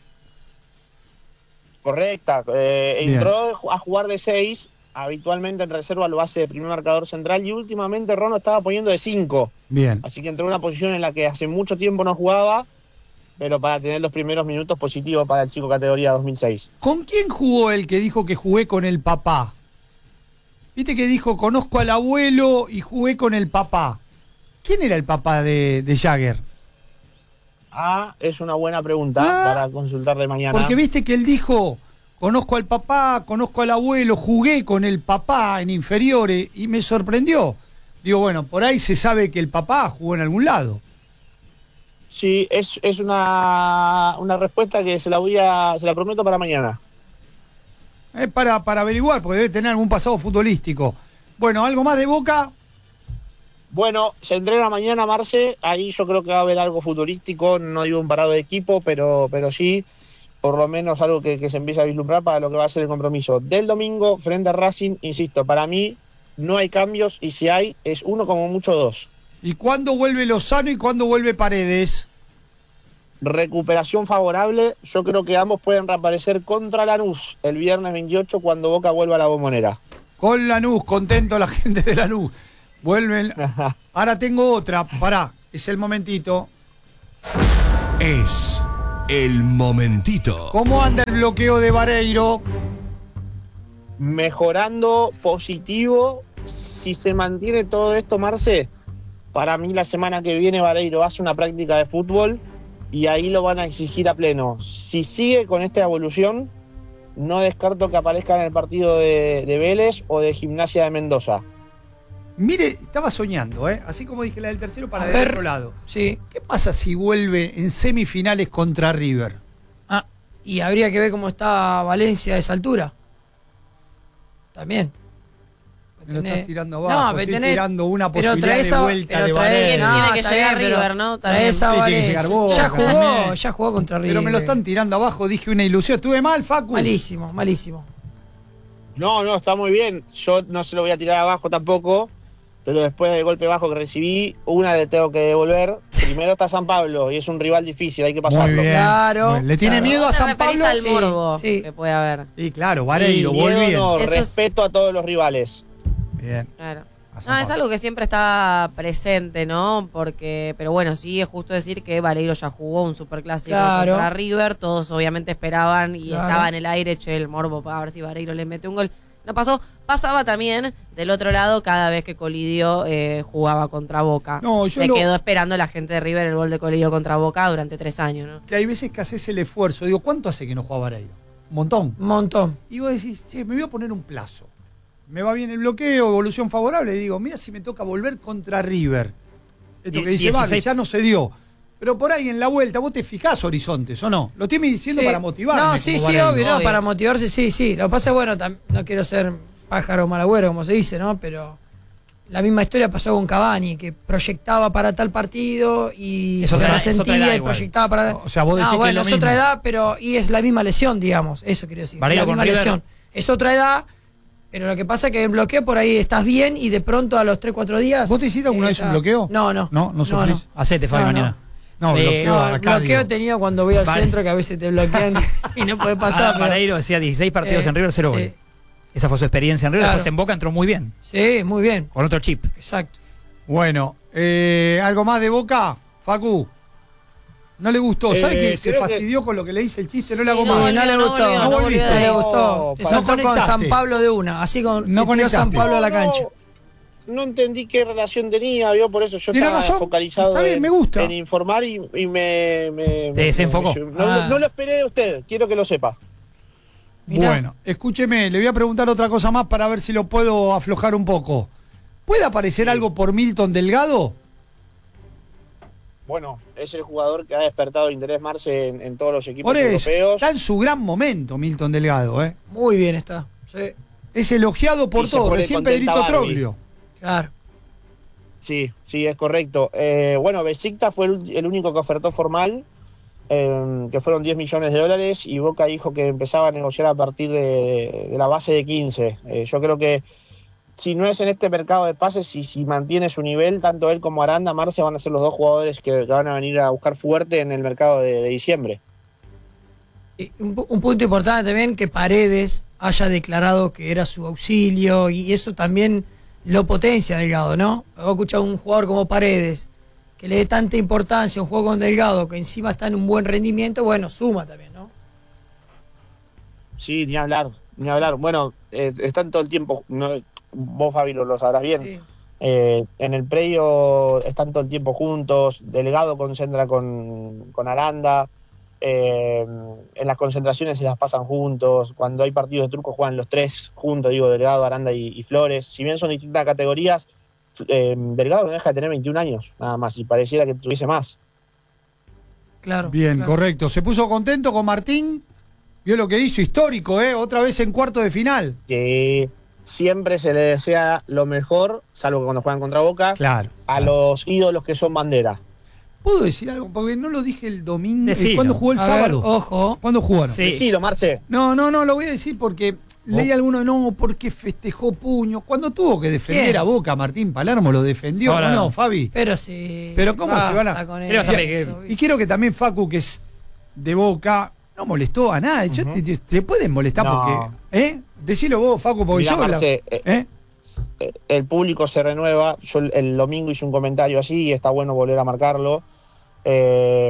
[SPEAKER 7] Correcta. Eh,
[SPEAKER 2] Bien.
[SPEAKER 7] entró a jugar de seis. Habitualmente en reserva lo hace de primer marcador central y últimamente Rono estaba poniendo de cinco.
[SPEAKER 2] Bien.
[SPEAKER 7] Así que entró en una posición en la que hace mucho tiempo no jugaba, pero para tener los primeros minutos positivos para el chico categoría dos mil seis.
[SPEAKER 2] ¿Con quién jugó el que dijo que jugué con el papá? Viste que dijo, conozco al abuelo y jugué con el papá. ¿Quién era el papá de, de Jagger?
[SPEAKER 7] Ah, es una buena pregunta
[SPEAKER 2] Ah,
[SPEAKER 7] para consultarle mañana.
[SPEAKER 2] Porque viste que él dijo, conozco al papá, conozco al abuelo, jugué con el papá en inferiores y me sorprendió. Digo, bueno, por ahí se sabe que el papá jugó en algún lado.
[SPEAKER 7] Sí, es, es una, una respuesta que se la voy a, se la prometo para mañana.
[SPEAKER 2] Es para, para averiguar, porque debe tener algún pasado futbolístico. Bueno, ¿algo más de Boca?
[SPEAKER 7] Bueno, se entrena mañana, Marce, ahí yo creo que va a haber algo futbolístico, no digo un parado de equipo, pero, pero sí, por lo menos algo que, que se empieza a vislumbrar para lo que va a ser el compromiso. Del domingo, frente a Racing, insisto, para mí no hay cambios y si hay, es uno como mucho dos.
[SPEAKER 2] ¿Y cuándo vuelve Lozano y cuándo vuelve Paredes?
[SPEAKER 7] recuperación favorable. Yo creo que ambos pueden reaparecer contra Lanús el viernes veintiocho cuando Boca vuelva a la Bombonera.
[SPEAKER 2] Con Lanús, contento la gente de Lanús. Vuelven. Ahora tengo otra, pará, es el momentito.
[SPEAKER 8] Es el momentito.
[SPEAKER 2] ¿Cómo anda el bloqueo de Vareiro?
[SPEAKER 7] Mejorando, positivo. Si se mantiene todo esto, Marce, para mí la semana que viene Vareiro hace una práctica de fútbol y ahí lo van a exigir a pleno. Si sigue con esta evolución, no descarto que aparezca en el partido de, de Vélez o de Gimnasia de Mendoza.
[SPEAKER 2] Mire, estaba soñando, ¿eh? Así como dije la del tercero para
[SPEAKER 4] A
[SPEAKER 2] del
[SPEAKER 4] ver,
[SPEAKER 2] otro lado.
[SPEAKER 4] Sí.
[SPEAKER 2] ¿Qué pasa si vuelve en semifinales contra River?
[SPEAKER 4] Ah, y habría que ver cómo está Valencia a esa altura. También.
[SPEAKER 2] Me lo
[SPEAKER 4] Tenés-
[SPEAKER 2] estás tirando abajo,
[SPEAKER 4] pero
[SPEAKER 2] estoy
[SPEAKER 4] tenés-
[SPEAKER 2] tirando una
[SPEAKER 4] pero
[SPEAKER 2] posibilidad
[SPEAKER 4] traes
[SPEAKER 2] de
[SPEAKER 4] a-
[SPEAKER 2] vuelta
[SPEAKER 4] pero
[SPEAKER 2] de
[SPEAKER 4] traes-
[SPEAKER 2] Valencia.
[SPEAKER 4] no,
[SPEAKER 5] Tiene que
[SPEAKER 4] está
[SPEAKER 5] llegar
[SPEAKER 4] bien, pero
[SPEAKER 5] River, ¿no?
[SPEAKER 4] traes
[SPEAKER 5] También.
[SPEAKER 4] a
[SPEAKER 2] Sí, tiene que llegar
[SPEAKER 4] Valencia.
[SPEAKER 2] Boca
[SPEAKER 4] Ya jugó,
[SPEAKER 2] también.
[SPEAKER 4] ya jugó contra River.
[SPEAKER 2] Pero me lo están tirando abajo, dije una ilusión. ¿Estuve mal, Facu?
[SPEAKER 4] Malísimo, malísimo.
[SPEAKER 7] No, no, está muy bien. Yo no se lo voy a tirar abajo tampoco, pero después del golpe bajo que recibí, una le tengo que devolver. Primero está San Pablo y es un rival difícil, hay que pasarlo.
[SPEAKER 2] Muy bien.
[SPEAKER 4] Claro,
[SPEAKER 2] Muy bien. ¿Le tiene
[SPEAKER 4] claro.
[SPEAKER 2] miedo a
[SPEAKER 5] ¿Vos te
[SPEAKER 2] San
[SPEAKER 5] referís
[SPEAKER 2] Pablo?
[SPEAKER 5] al
[SPEAKER 4] Sí,
[SPEAKER 5] morbo
[SPEAKER 4] sí.
[SPEAKER 5] que puede haber?
[SPEAKER 2] Sí, claro, Vareiro,
[SPEAKER 7] Y miedo
[SPEAKER 2] volviendo.
[SPEAKER 7] no,
[SPEAKER 5] Eso es-
[SPEAKER 7] respeto a todos los rivales.
[SPEAKER 2] Bien.
[SPEAKER 5] Claro.
[SPEAKER 2] A San
[SPEAKER 5] No, es
[SPEAKER 2] Pablo.
[SPEAKER 5] algo que siempre está presente, ¿no? Porque, pero bueno, sí es justo decir que Vareiro ya jugó un superclásico
[SPEAKER 4] Claro.
[SPEAKER 5] contra River, todos obviamente esperaban y
[SPEAKER 4] Claro.
[SPEAKER 5] estaba en el aire, che, el morbo para ver si Vareiro le mete un gol. No pasó, pasaba también del otro lado cada vez que Colidio eh, jugaba contra Boca.
[SPEAKER 2] No, yo
[SPEAKER 5] Se
[SPEAKER 2] lo-
[SPEAKER 5] quedó esperando la gente de River el gol de Colidio contra Boca durante tres años, ¿no?
[SPEAKER 2] Que hay veces que haces el esfuerzo. Digo, ¿cuánto hace que no juega Vareiro? Un montón.
[SPEAKER 4] Un montón.
[SPEAKER 2] Y vos decís, che, me voy a poner un plazo. Me va bien el bloqueo, evolución favorable. Y digo, mira si me toca volver contra River. Esto
[SPEAKER 6] Die-
[SPEAKER 2] que dice,
[SPEAKER 6] dieciséis
[SPEAKER 2] vale, ya no se dio. Pero por ahí en la vuelta, vos te fijás horizontes, ¿o no? Lo estoy diciendo
[SPEAKER 4] Sí.
[SPEAKER 2] para motivarme.
[SPEAKER 4] No, sí,
[SPEAKER 2] como
[SPEAKER 4] sí,
[SPEAKER 2] Vareiro.
[SPEAKER 4] obvio, no,
[SPEAKER 5] Obvio.
[SPEAKER 4] para motivarse, sí, sí. Lo que pasa es, bueno, tam- no quiero ser pájaro malagüero, como se dice, ¿no? Pero la misma historia pasó con Cavani, que proyectaba para tal partido y
[SPEAKER 6] Es
[SPEAKER 4] se
[SPEAKER 6] otra- es otra
[SPEAKER 4] resentía
[SPEAKER 6] edad
[SPEAKER 4] y
[SPEAKER 6] igual.
[SPEAKER 4] proyectaba para...
[SPEAKER 2] O sea, vos decís
[SPEAKER 4] no,
[SPEAKER 2] que
[SPEAKER 4] bueno,
[SPEAKER 2] es
[SPEAKER 4] es,
[SPEAKER 2] lo
[SPEAKER 4] otra
[SPEAKER 2] mismo.
[SPEAKER 4] edad, pero y es la misma lesión, digamos, eso quiero decir.
[SPEAKER 6] Vareiro
[SPEAKER 4] la
[SPEAKER 6] con
[SPEAKER 4] misma
[SPEAKER 6] River.
[SPEAKER 4] lesión. Es otra edad, pero lo que pasa es que en bloqueo por ahí estás bien y de pronto a los tres cuatro días...
[SPEAKER 2] ¿Vos te hiciste alguna
[SPEAKER 4] eh,
[SPEAKER 2] vez un
[SPEAKER 4] está-
[SPEAKER 2] bloqueo?
[SPEAKER 4] No, no.
[SPEAKER 2] No, no sufrís.
[SPEAKER 6] Hacete, Fabi,
[SPEAKER 4] No, no.
[SPEAKER 6] mañana.
[SPEAKER 2] No,
[SPEAKER 6] Eh,
[SPEAKER 2] bloqueo
[SPEAKER 4] No, el
[SPEAKER 2] acá.
[SPEAKER 4] bloqueo he
[SPEAKER 2] digo.
[SPEAKER 4] tenido cuando voy al
[SPEAKER 6] Vale.
[SPEAKER 4] centro, que a veces te bloquean y no puede pasar.
[SPEAKER 6] Ah,
[SPEAKER 4] pero-
[SPEAKER 6] Vareiro decía dieciséis partidos
[SPEAKER 4] Eh,
[SPEAKER 6] en River, cero
[SPEAKER 4] sí.
[SPEAKER 6] goles. Esa fue su experiencia en River.
[SPEAKER 4] Claro.
[SPEAKER 6] Después en Boca entró muy bien,
[SPEAKER 4] Sí, muy bien.
[SPEAKER 6] con otro chip.
[SPEAKER 4] Exacto.
[SPEAKER 2] Bueno, eh, ¿algo más de Boca, Facu? No le gustó. ¿Sabe
[SPEAKER 7] Eh,
[SPEAKER 2] que se
[SPEAKER 7] creo que-
[SPEAKER 2] fastidió con lo que le hice el chiste? No le
[SPEAKER 5] Sí,
[SPEAKER 2] hago
[SPEAKER 5] no,
[SPEAKER 2] más.
[SPEAKER 4] Sí, no le
[SPEAKER 5] no
[SPEAKER 4] gustó.
[SPEAKER 5] volvió,
[SPEAKER 2] no
[SPEAKER 4] No
[SPEAKER 2] volviste.
[SPEAKER 4] le
[SPEAKER 7] No,
[SPEAKER 4] gustó. Te
[SPEAKER 7] no
[SPEAKER 4] saltó con
[SPEAKER 2] conectaste.
[SPEAKER 4] San Pablo de una. Así con
[SPEAKER 2] No
[SPEAKER 4] que tiró San
[SPEAKER 2] conectaste.
[SPEAKER 4] Pablo a la
[SPEAKER 7] No,
[SPEAKER 4] cancha.
[SPEAKER 7] No entendí qué relación tenía, vio, por eso yo
[SPEAKER 2] Tiene
[SPEAKER 7] estaba
[SPEAKER 2] razón,
[SPEAKER 7] focalizado
[SPEAKER 2] está bien,
[SPEAKER 7] en,
[SPEAKER 2] me gusta.
[SPEAKER 7] en informar y, y me, me-
[SPEAKER 6] Te
[SPEAKER 7] me-
[SPEAKER 6] desenfocó.
[SPEAKER 7] me- no,
[SPEAKER 4] Ah.
[SPEAKER 7] no lo esperé de usted, quiero que lo sepa.
[SPEAKER 4] Mirá.
[SPEAKER 2] Bueno, escúcheme, le voy a preguntar otra cosa más para ver si lo puedo aflojar un poco. ¿Puede aparecer algo por Milton Delgado?
[SPEAKER 7] Bueno, es el jugador que ha despertado interés, Marce, en, en todos los equipos
[SPEAKER 2] Por eso,
[SPEAKER 7] europeos.
[SPEAKER 2] está en su gran momento Milton Delgado, ¿eh?
[SPEAKER 4] Muy bien está. Sí,
[SPEAKER 2] Es elogiado por
[SPEAKER 7] Y se
[SPEAKER 2] todo,
[SPEAKER 7] pone
[SPEAKER 2] recién
[SPEAKER 7] contenta
[SPEAKER 2] Pedrito
[SPEAKER 7] Barbie.
[SPEAKER 2] Troglio.
[SPEAKER 4] claro.
[SPEAKER 7] Sí, sí, es correcto. Eh, bueno, Besiktas fue el, el único que ofertó formal, eh, que fueron diez millones de dólares, y Boca dijo que empezaba a negociar a partir de, de la base de quince. Eh, yo creo que si no es en este mercado de pases, y si mantiene su nivel, tanto él como Aranda, Marce van a ser los dos jugadores que, que van a venir a buscar fuerte en el mercado de, de diciembre.
[SPEAKER 4] Y un, pu- un punto importante también, que Paredes haya declarado que era su auxilio, y eso también lo potencia Delgado, ¿no? Vos escuchás a un jugador como Paredes, que le dé tanta importancia a un juego con Delgado, que encima está en un buen rendimiento, bueno, suma también, ¿no?
[SPEAKER 7] Sí, ni hablar, ni hablar. Bueno, eh, están todo el tiempo, no, vos Fabi lo, lo sabrás bien,
[SPEAKER 4] Sí.
[SPEAKER 7] eh, en el predio están todo el tiempo juntos, Delgado concentra con, con Aranda, eh, en las concentraciones se las pasan juntos, cuando hay partidos de truco juegan los tres juntos, digo, Delgado, Aranda y, y Flores. Si bien son distintas categorías, eh, Delgado no deja de tener veintiún años, nada más, y pareciera que tuviese más.
[SPEAKER 4] Claro.
[SPEAKER 2] Bien,
[SPEAKER 4] claro.
[SPEAKER 2] correcto. ¿Se puso contento con Martín? Vio lo que hizo, histórico, ¿eh? Otra vez en cuarto de final.
[SPEAKER 7] Que siempre se le desea lo mejor, salvo que cuando juegan contra Boca,
[SPEAKER 2] Claro.
[SPEAKER 7] a los ídolos que son bandera.
[SPEAKER 2] ¿Puedo decir algo? Porque no lo dije el domingo.
[SPEAKER 6] Decilo.
[SPEAKER 2] Eh, ¿Cuándo jugó el
[SPEAKER 4] A
[SPEAKER 2] sábado?
[SPEAKER 4] ver, ojo.
[SPEAKER 2] ¿Cuándo jugaron?
[SPEAKER 6] Sí.
[SPEAKER 7] Decilo, Marce.
[SPEAKER 2] No, no, no, lo voy a decir porque leí alguno, no, porque festejó puño. Cuando tuvo que defender
[SPEAKER 4] ¿Quién?
[SPEAKER 2] a Boca, Martín Palermo lo defendió.
[SPEAKER 6] Ahora-
[SPEAKER 2] No, Fabi.
[SPEAKER 4] Pero sí.
[SPEAKER 2] Pero ¿cómo se van a-
[SPEAKER 4] basta con
[SPEAKER 6] ¿Qué le vas a pedir?
[SPEAKER 4] eso,
[SPEAKER 2] Y quiero que también Facu, que es de Boca, no molestó a nadie. Yo te, te- te pueden molestar
[SPEAKER 7] No.
[SPEAKER 2] porque. ¿Eh? Decilo vos, Facu, porque
[SPEAKER 7] Mirá,
[SPEAKER 2] yo. la-
[SPEAKER 7] Marce, eh,
[SPEAKER 2] ¿Eh?
[SPEAKER 7] el público se renueva. Yo el, el domingo hice un comentario así y está bueno volver a marcarlo. Eh,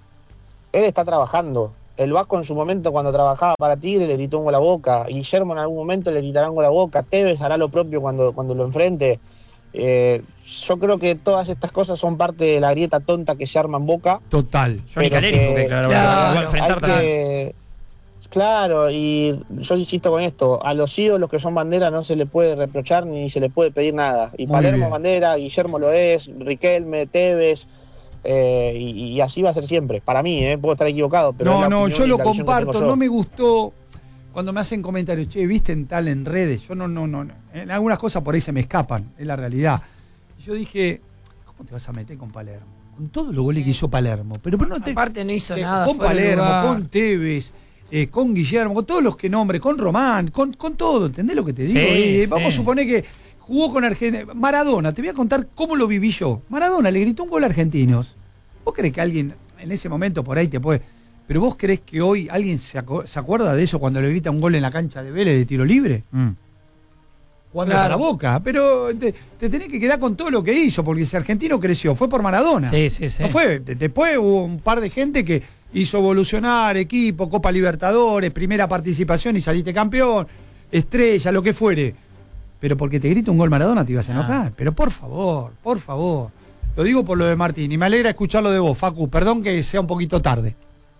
[SPEAKER 7] él está trabajando. El Vasco en su momento, cuando trabajaba para Tigre, le gritó un gol a Boca. Guillermo en algún momento le gritará un gol a Boca. Tevez hará lo propio cuando, cuando lo enfrente. Eh, yo creo que todas estas cosas son parte de la grieta tonta que se arma en Boca.
[SPEAKER 2] Total.
[SPEAKER 6] Johnny
[SPEAKER 7] Pero
[SPEAKER 6] Caleri,
[SPEAKER 7] que-
[SPEAKER 6] porque claro,
[SPEAKER 4] Claro,
[SPEAKER 6] lo va a
[SPEAKER 7] Hay
[SPEAKER 6] enfrentar también.
[SPEAKER 7] que- Claro, y yo insisto con esto, a los ídolos que son bandera no se le puede reprochar ni se le puede pedir nada. Y
[SPEAKER 2] Muy
[SPEAKER 7] Palermo
[SPEAKER 2] bien.
[SPEAKER 7] es bandera, Guillermo lo es, Riquelme, Tevez, eh, y, y así va a ser siempre. Para mí, eh, puedo estar equivocado, pero es
[SPEAKER 2] No,
[SPEAKER 7] la
[SPEAKER 2] no,
[SPEAKER 7] opinión
[SPEAKER 2] yo
[SPEAKER 7] y
[SPEAKER 2] lo
[SPEAKER 7] la visión que
[SPEAKER 2] comparto.
[SPEAKER 7] tengo yo.
[SPEAKER 2] No me gustó cuando me hacen comentarios, che, viste en tal en redes. Yo no, no, no. no. En algunas cosas por ahí se me escapan, es la realidad. Yo dije, ¿cómo te vas a meter con Palermo? Con todos los goles que hizo Palermo. Pero, pero no te.
[SPEAKER 4] Aparte no hizo
[SPEAKER 2] eh,
[SPEAKER 4] nada.
[SPEAKER 2] Con
[SPEAKER 4] fuera de
[SPEAKER 2] Palermo,
[SPEAKER 4] lugar.
[SPEAKER 2] con Tevez. Eh, con Guillermo, con todos los que nombre, con Román, con, con todo, ¿entendés lo que te digo?
[SPEAKER 6] Sí,
[SPEAKER 2] Eh,
[SPEAKER 6] sí.
[SPEAKER 2] Vamos a suponer que jugó con Argentina. Maradona, te voy a contar cómo lo viví yo. Maradona le gritó un gol a Argentinos. ¿Vos crees que alguien en ese momento por ahí te puede... Pero vos creés que hoy alguien se, acu- se acuerda de eso cuando le grita un gol en la cancha de Vélez de tiro libre?
[SPEAKER 6] Mm.
[SPEAKER 2] Jugando
[SPEAKER 4] Claro.
[SPEAKER 2] a la Boca. Pero te, te tenés que quedar con todo lo que hizo, porque ese argentino creció, fue por Maradona.
[SPEAKER 6] Sí, sí, sí.
[SPEAKER 2] No fue. de- Después hubo un par de gente que hizo evolucionar, equipo, Copa Libertadores, primera participación y saliste campeón, estrella, lo que fuere. Pero porque te grita un gol Maradona te ibas a enojar. Pero por favor, por favor. Lo digo por lo de Martín y me alegra escucharlo de vos, Facu. Perdón que sea un poquito tarde.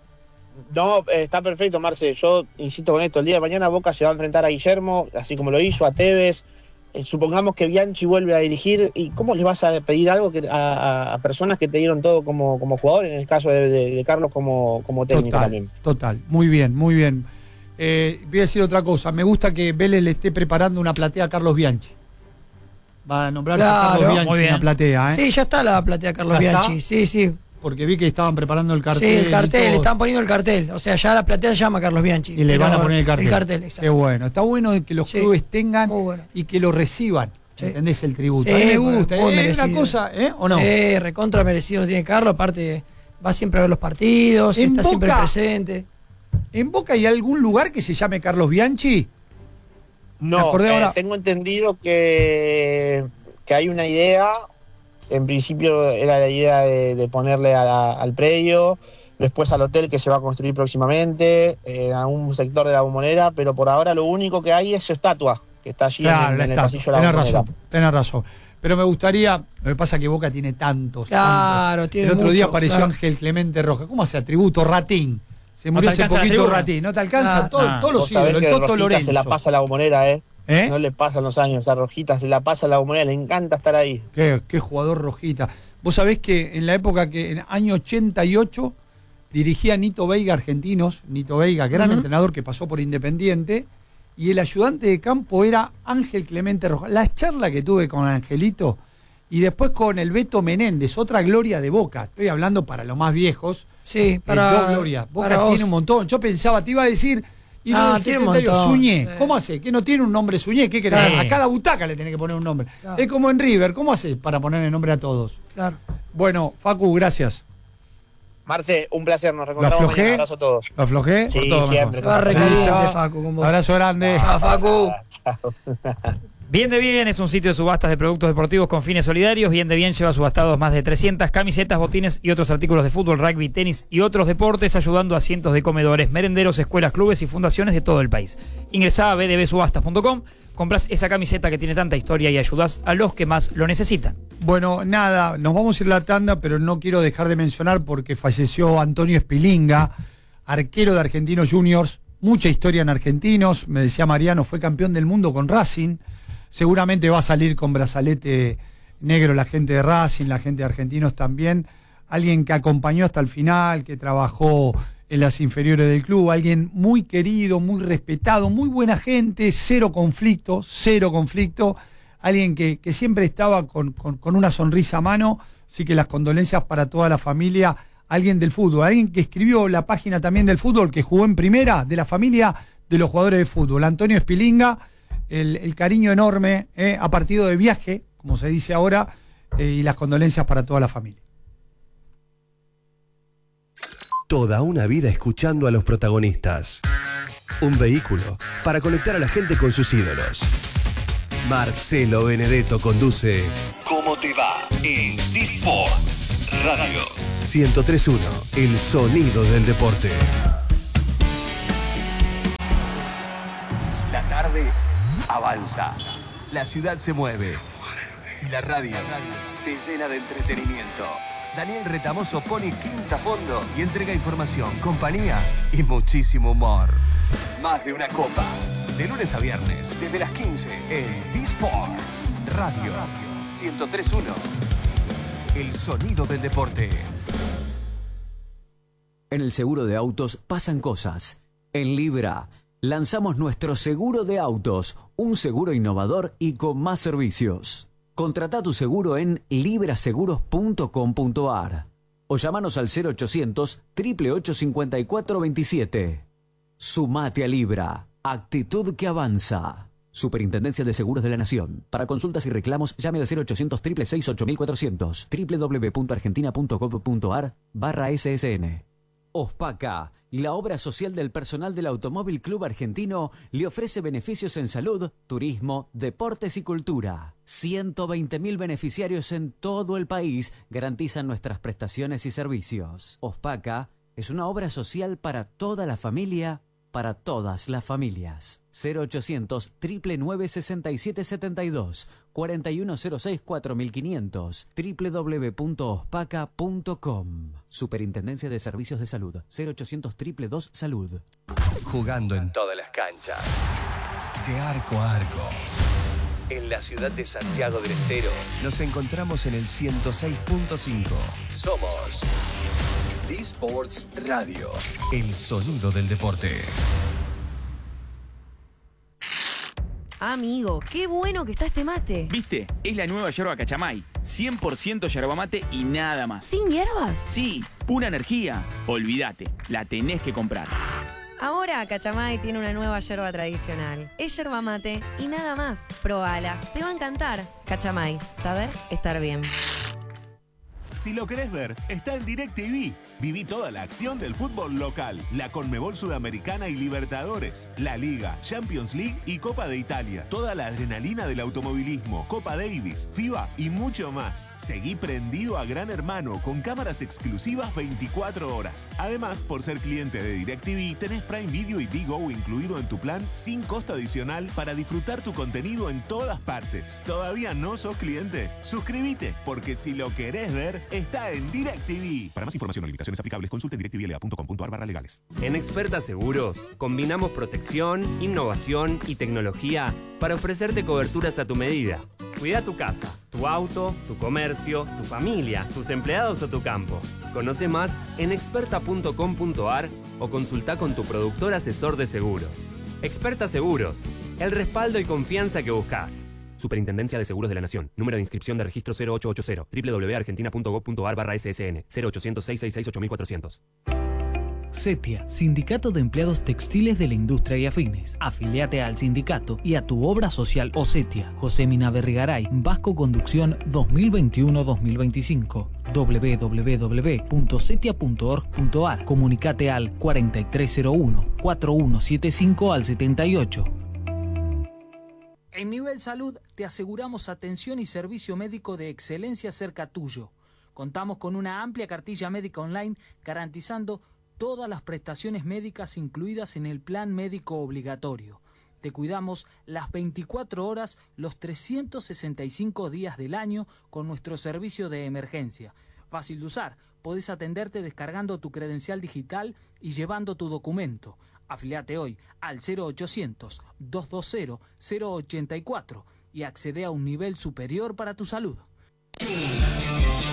[SPEAKER 7] No, eh, está perfecto, Marce. Yo insisto con esto. El día de mañana Boca se va a enfrentar a Guillermo, así como lo hizo, a Tevez. Eh, supongamos que Bianchi vuelve a dirigir. ¿Y cómo le vas a pedir algo que, a, a- a personas que te dieron todo como, como jugador? En el caso de, de- de Carlos como, como técnico
[SPEAKER 2] Total,
[SPEAKER 7] también.
[SPEAKER 2] total. Muy bien, muy bien. Eh, voy a decir otra cosa. Me gusta que Vélez le esté preparando una platea a Carlos Bianchi. Va a nombrarse
[SPEAKER 4] Claro.
[SPEAKER 2] Carlos Bianchi
[SPEAKER 6] Muy bien.
[SPEAKER 2] una platea, ¿eh?
[SPEAKER 4] Sí, ya está la platea Carlos
[SPEAKER 2] ¿Ya está?
[SPEAKER 4] Bianchi. Sí, sí.
[SPEAKER 2] Porque vi que estaban preparando el cartel.
[SPEAKER 4] Sí, el
[SPEAKER 2] y
[SPEAKER 4] cartel,
[SPEAKER 2] todo.
[SPEAKER 4] le están poniendo el cartel. O sea, ya la platea se llama Carlos Bianchi.
[SPEAKER 2] Y le
[SPEAKER 4] Pero
[SPEAKER 2] van a poner el cartel.
[SPEAKER 4] El cartel,
[SPEAKER 2] Qué
[SPEAKER 4] exacto.
[SPEAKER 2] bueno. Está bueno que los
[SPEAKER 4] Sí,
[SPEAKER 2] clubes tengan
[SPEAKER 4] muy bueno.
[SPEAKER 2] y que lo reciban.
[SPEAKER 4] Sí.
[SPEAKER 2] ¿Entendés el tributo?
[SPEAKER 4] Sí,
[SPEAKER 2] a mí me
[SPEAKER 4] muy-
[SPEAKER 2] gusta.
[SPEAKER 4] muy
[SPEAKER 2] Es
[SPEAKER 4] merecido.
[SPEAKER 2] una cosa, ¿eh? ¿O no?
[SPEAKER 4] Sí, recontra merecido lo tiene Carlos. Aparte, va siempre a ver los partidos,
[SPEAKER 2] En
[SPEAKER 4] está siempre
[SPEAKER 2] Boca-
[SPEAKER 4] presente.
[SPEAKER 2] ¿En Boca hay algún lugar que se llame Carlos Bianchi? Me
[SPEAKER 7] No,
[SPEAKER 2] acordé
[SPEAKER 7] eh,
[SPEAKER 2] ahora.
[SPEAKER 7] tengo entendido que, que hay una idea. En principio era la idea de, de ponerle a la- al predio, después al hotel que se va a construir próximamente, eh, en algún sector de la Bombonera, pero por ahora lo único que hay es su estatua, que está allí
[SPEAKER 2] Claro,
[SPEAKER 7] en,
[SPEAKER 2] la
[SPEAKER 7] en el
[SPEAKER 2] estatua.
[SPEAKER 7] pasillo de la
[SPEAKER 2] Tenés
[SPEAKER 7] Bombonera.
[SPEAKER 2] razón, tenés razón. Pero me gustaría, lo que pasa es que Boca tiene tantos.
[SPEAKER 4] Claro,
[SPEAKER 2] tantos.
[SPEAKER 4] tiene
[SPEAKER 2] El otro
[SPEAKER 4] mucho,
[SPEAKER 2] día apareció
[SPEAKER 4] claro.
[SPEAKER 2] Ángel Clemente Roja. ¿Cómo hace atributo? Ratín. Se
[SPEAKER 6] No
[SPEAKER 2] murió
[SPEAKER 6] te
[SPEAKER 2] hace
[SPEAKER 6] alcanza la
[SPEAKER 2] poquito
[SPEAKER 6] tribuna.
[SPEAKER 2] Ratín. No te alcanza
[SPEAKER 4] Ah.
[SPEAKER 2] todo-
[SPEAKER 6] Ah.
[SPEAKER 2] todos los
[SPEAKER 7] Vos sabés
[SPEAKER 2] ídolos.
[SPEAKER 7] que
[SPEAKER 2] El Toto
[SPEAKER 7] Rojita
[SPEAKER 2] Lorenzo.
[SPEAKER 7] se la pasa a la Bombonera, ¿eh?
[SPEAKER 2] ¿Eh?
[SPEAKER 7] No le pasan los años a Rojita, se la pasa a la Bombonera, le encanta estar ahí.
[SPEAKER 2] Qué, qué jugador Rojita. Vos sabés que en la época que en el año ochenta y ocho dirigía Nito Veiga Argentinos, Nito Veiga, gran
[SPEAKER 4] Ujú.
[SPEAKER 2] entrenador que pasó por Independiente, y el ayudante de campo era Ángel Clemente Rojas. La charla que tuve con Angelito y después con el Beto Menéndez, otra gloria de Boca. Estoy hablando para los más viejos.
[SPEAKER 4] Sí,
[SPEAKER 2] Para,
[SPEAKER 4] para.
[SPEAKER 2] dos glorias. Boca
[SPEAKER 4] para vos.
[SPEAKER 2] tiene un montón. Yo pensaba, te iba a decir. Y
[SPEAKER 4] Ah,
[SPEAKER 2] lo del
[SPEAKER 4] tiene un
[SPEAKER 2] setenta y ocho,
[SPEAKER 4] montón,
[SPEAKER 2] Suñé.
[SPEAKER 4] sí.
[SPEAKER 2] ¿Cómo hace? ¿Que no tiene un nombre Suñé? ¿Qué querés?
[SPEAKER 6] Sí.
[SPEAKER 2] A cada butaca le tenés que poner un nombre.
[SPEAKER 4] Claro.
[SPEAKER 2] Es como en River. ¿Cómo hace para poner el nombre a todos?
[SPEAKER 4] Claro.
[SPEAKER 2] Bueno, Facu, gracias.
[SPEAKER 7] Marce, un placer, nos
[SPEAKER 2] ¿Lo
[SPEAKER 7] reencontramos
[SPEAKER 2] aflojé?
[SPEAKER 7] mañana, abrazo a todos.
[SPEAKER 2] ¿Lo aflojé?
[SPEAKER 7] Sí,
[SPEAKER 6] todo
[SPEAKER 7] siempre.
[SPEAKER 4] Se va
[SPEAKER 2] Listo.
[SPEAKER 4] recaliente, Facu, con vos.
[SPEAKER 2] Abrazo grande.
[SPEAKER 4] Ah, Facu.
[SPEAKER 6] Bien de Bien es un sitio de subastas de productos deportivos con fines solidarios. Bien de Bien lleva subastados más de trescientas camisetas, botines y otros artículos de fútbol, rugby, tenis y otros deportes, ayudando a cientos de comedores, merenderos, escuelas, clubes y fundaciones de todo el país. Ingresá a b d b subastas punto com, compras esa camiseta que tiene tanta historia y ayudás a los que más lo necesitan.
[SPEAKER 2] Bueno, nada, nos vamos a ir a la tanda, pero no quiero dejar de mencionar porque falleció Antonio Espilinga, arquero de Argentinos Juniors, mucha historia en Argentinos, me decía Mariano, fue campeón del mundo con Racing, seguramente va a salir con brazalete negro la gente de Racing, la gente de Argentinos también, alguien que acompañó hasta el final, que trabajó en las inferiores del club, alguien muy querido, muy respetado, muy buena gente, cero conflicto, cero conflicto, alguien que, que siempre estaba con, con, con una sonrisa a mano, así que las condolencias para toda la familia, alguien del fútbol, alguien que escribió la página también del fútbol, que jugó en primera, de la familia de los jugadores de fútbol, Antonio Espilinga, el, el cariño enorme, eh, a partido de viaje, como se dice ahora, eh, y las condolencias para toda la familia.
[SPEAKER 8] Toda una vida escuchando a los protagonistas. Un vehículo para conectar a la gente con sus ídolos. Marcelo Benedetto conduce ¿Cómo te va? En T-Sports Radio ciento tres punto uno, el sonido del deporte. La tarde avanza. La ciudad se mueve. Y la radio se llena de entretenimiento. Daniel Retamoso pone quinta a fondo y entrega información, compañía y muchísimo humor. Más de una copa. De lunes a viernes, desde las quince, en T-Sports Radio ciento tres punto uno. El sonido del deporte.
[SPEAKER 9] En el seguro de autos pasan cosas. En Libra lanzamos nuestro seguro de autos, un seguro innovador y con más servicios. Contrata tu seguro en libraseguros punto com punto ar o llámanos al cero ochocientos, ocho ocho ocho, cinco cuatro dos siete. Sumate a Libra, actitud que avanza. Superintendencia de Seguros de la Nación. Para consultas y reclamos, llame al cero ochocientos, seis seis seis, ocho cuatrocientos, doble u doble u doble u punto argentina punto gov punto ar barra S S N. OSPACA, la obra social del personal del Automóvil Club Argentino, le ofrece beneficios en salud, turismo, deportes y cultura. ciento veinte mil beneficiarios en todo el país garantizan nuestras prestaciones y servicios. OSPACA es una obra social para toda la familia, para todas las familias. cero ochocientos, nueve nueve sesenta y siete setenta y dos, cuarenta y uno cero seis, cuatro mil quinientos, doble u doble u doble u punto ospaca punto com. Superintendencia de Servicios de Salud, cero ochocientos, dos dos Salud.
[SPEAKER 8] Jugando en todas las canchas. De arco a arco. En la ciudad de Santiago del Estero nos encontramos en el ciento seis punto cinco. Somos T-Sports Radio, el sonido del deporte.
[SPEAKER 10] Amigo, qué bueno que está este mate.
[SPEAKER 11] ¿Viste? Es la nueva yerba Cachamay. cien por ciento yerba mate y nada más.
[SPEAKER 10] ¿Sin hierbas?
[SPEAKER 11] Sí, pura energía. Olvídate, la tenés que comprar.
[SPEAKER 10] Ahora Cachamay tiene una nueva yerba tradicional. Es yerba mate y nada más. Probala, te va a encantar. Cachamay, saber estar bien.
[SPEAKER 12] Si lo querés ver, está en DirecTV. Viví toda la acción del fútbol local, la Conmebol Sudamericana y Libertadores, la Liga, Champions League y Copa de Italia. Toda la adrenalina del automovilismo, Copa Davis, FIBA y mucho más. Seguí prendido a Gran Hermano con cámaras exclusivas veinticuatro horas. Además, por ser cliente de DirecTV, tenés Prime Video y Digo incluido en tu plan sin costo adicional para disfrutar tu contenido en todas partes. ¿Todavía no sos cliente? Suscríbete, porque si lo querés ver, está en DirecTV. Para más información o limitaciones aplicables, consulte direct t v l a punto com punto ar barra legales.
[SPEAKER 13] En Experta Seguros combinamos protección, innovación y tecnología para ofrecerte coberturas a tu medida. Cuida tu casa, tu auto, tu comercio, tu familia, tus empleados o tu campo. Conoce más en experta punto com punto ar o consulta con tu productor asesor de seguros. Experta Seguros, el respaldo y confianza que buscas. Superintendencia de Seguros de la Nación. Número de inscripción de registro cero ocho ocho cero. doble u doble u doble u punto argentina punto gov punto ar barra S S N. cero ochocientos, seiscientos sesenta y seis, ocho mil cuatrocientos.
[SPEAKER 14] CETIA, Sindicato de Empleados Textiles de la Industria y Afines. Afiliate al sindicato y a tu obra social o CETIA. José Mina Berrigaray, Vasco Conducción dos mil veintiuno dos mil veinticinco. doble u doble u doble u punto cetia punto org punto ar. Comunicate al cuarenta y tres cero uno, cuarenta y uno setenta y cinco al setenta y ocho.
[SPEAKER 15] En Nivel Salud te aseguramos atención y servicio médico de excelencia cerca tuyo. Contamos con una amplia cartilla médica online garantizando todas las prestaciones médicas incluidas en el plan médico obligatorio. Te cuidamos las veinticuatro horas, los trescientos sesenta y cinco días del año con nuestro servicio de emergencia. Fácil de usar, podés atenderte descargando tu credencial digital y llevando tu documento. Afiliate hoy al cero ochocientos, doscientos veinte, cero ochenta y cuatro y accede a un nivel superior para tu salud.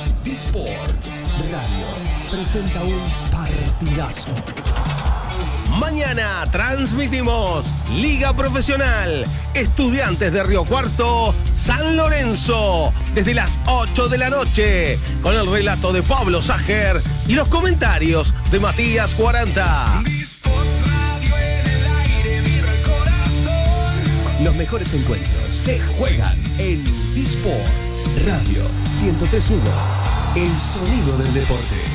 [SPEAKER 8] T-Sports Radio presenta un partidazo.
[SPEAKER 16] Mañana transmitimos Liga Profesional, Estudiantes de Río Cuarto, San Lorenzo, desde las ocho de la noche, con el relato de Pablo Sager y los comentarios de Matías cuarenta.
[SPEAKER 8] Los mejores encuentros se juegan en D-Sports Radio ciento tres punto uno. El sonido del deporte.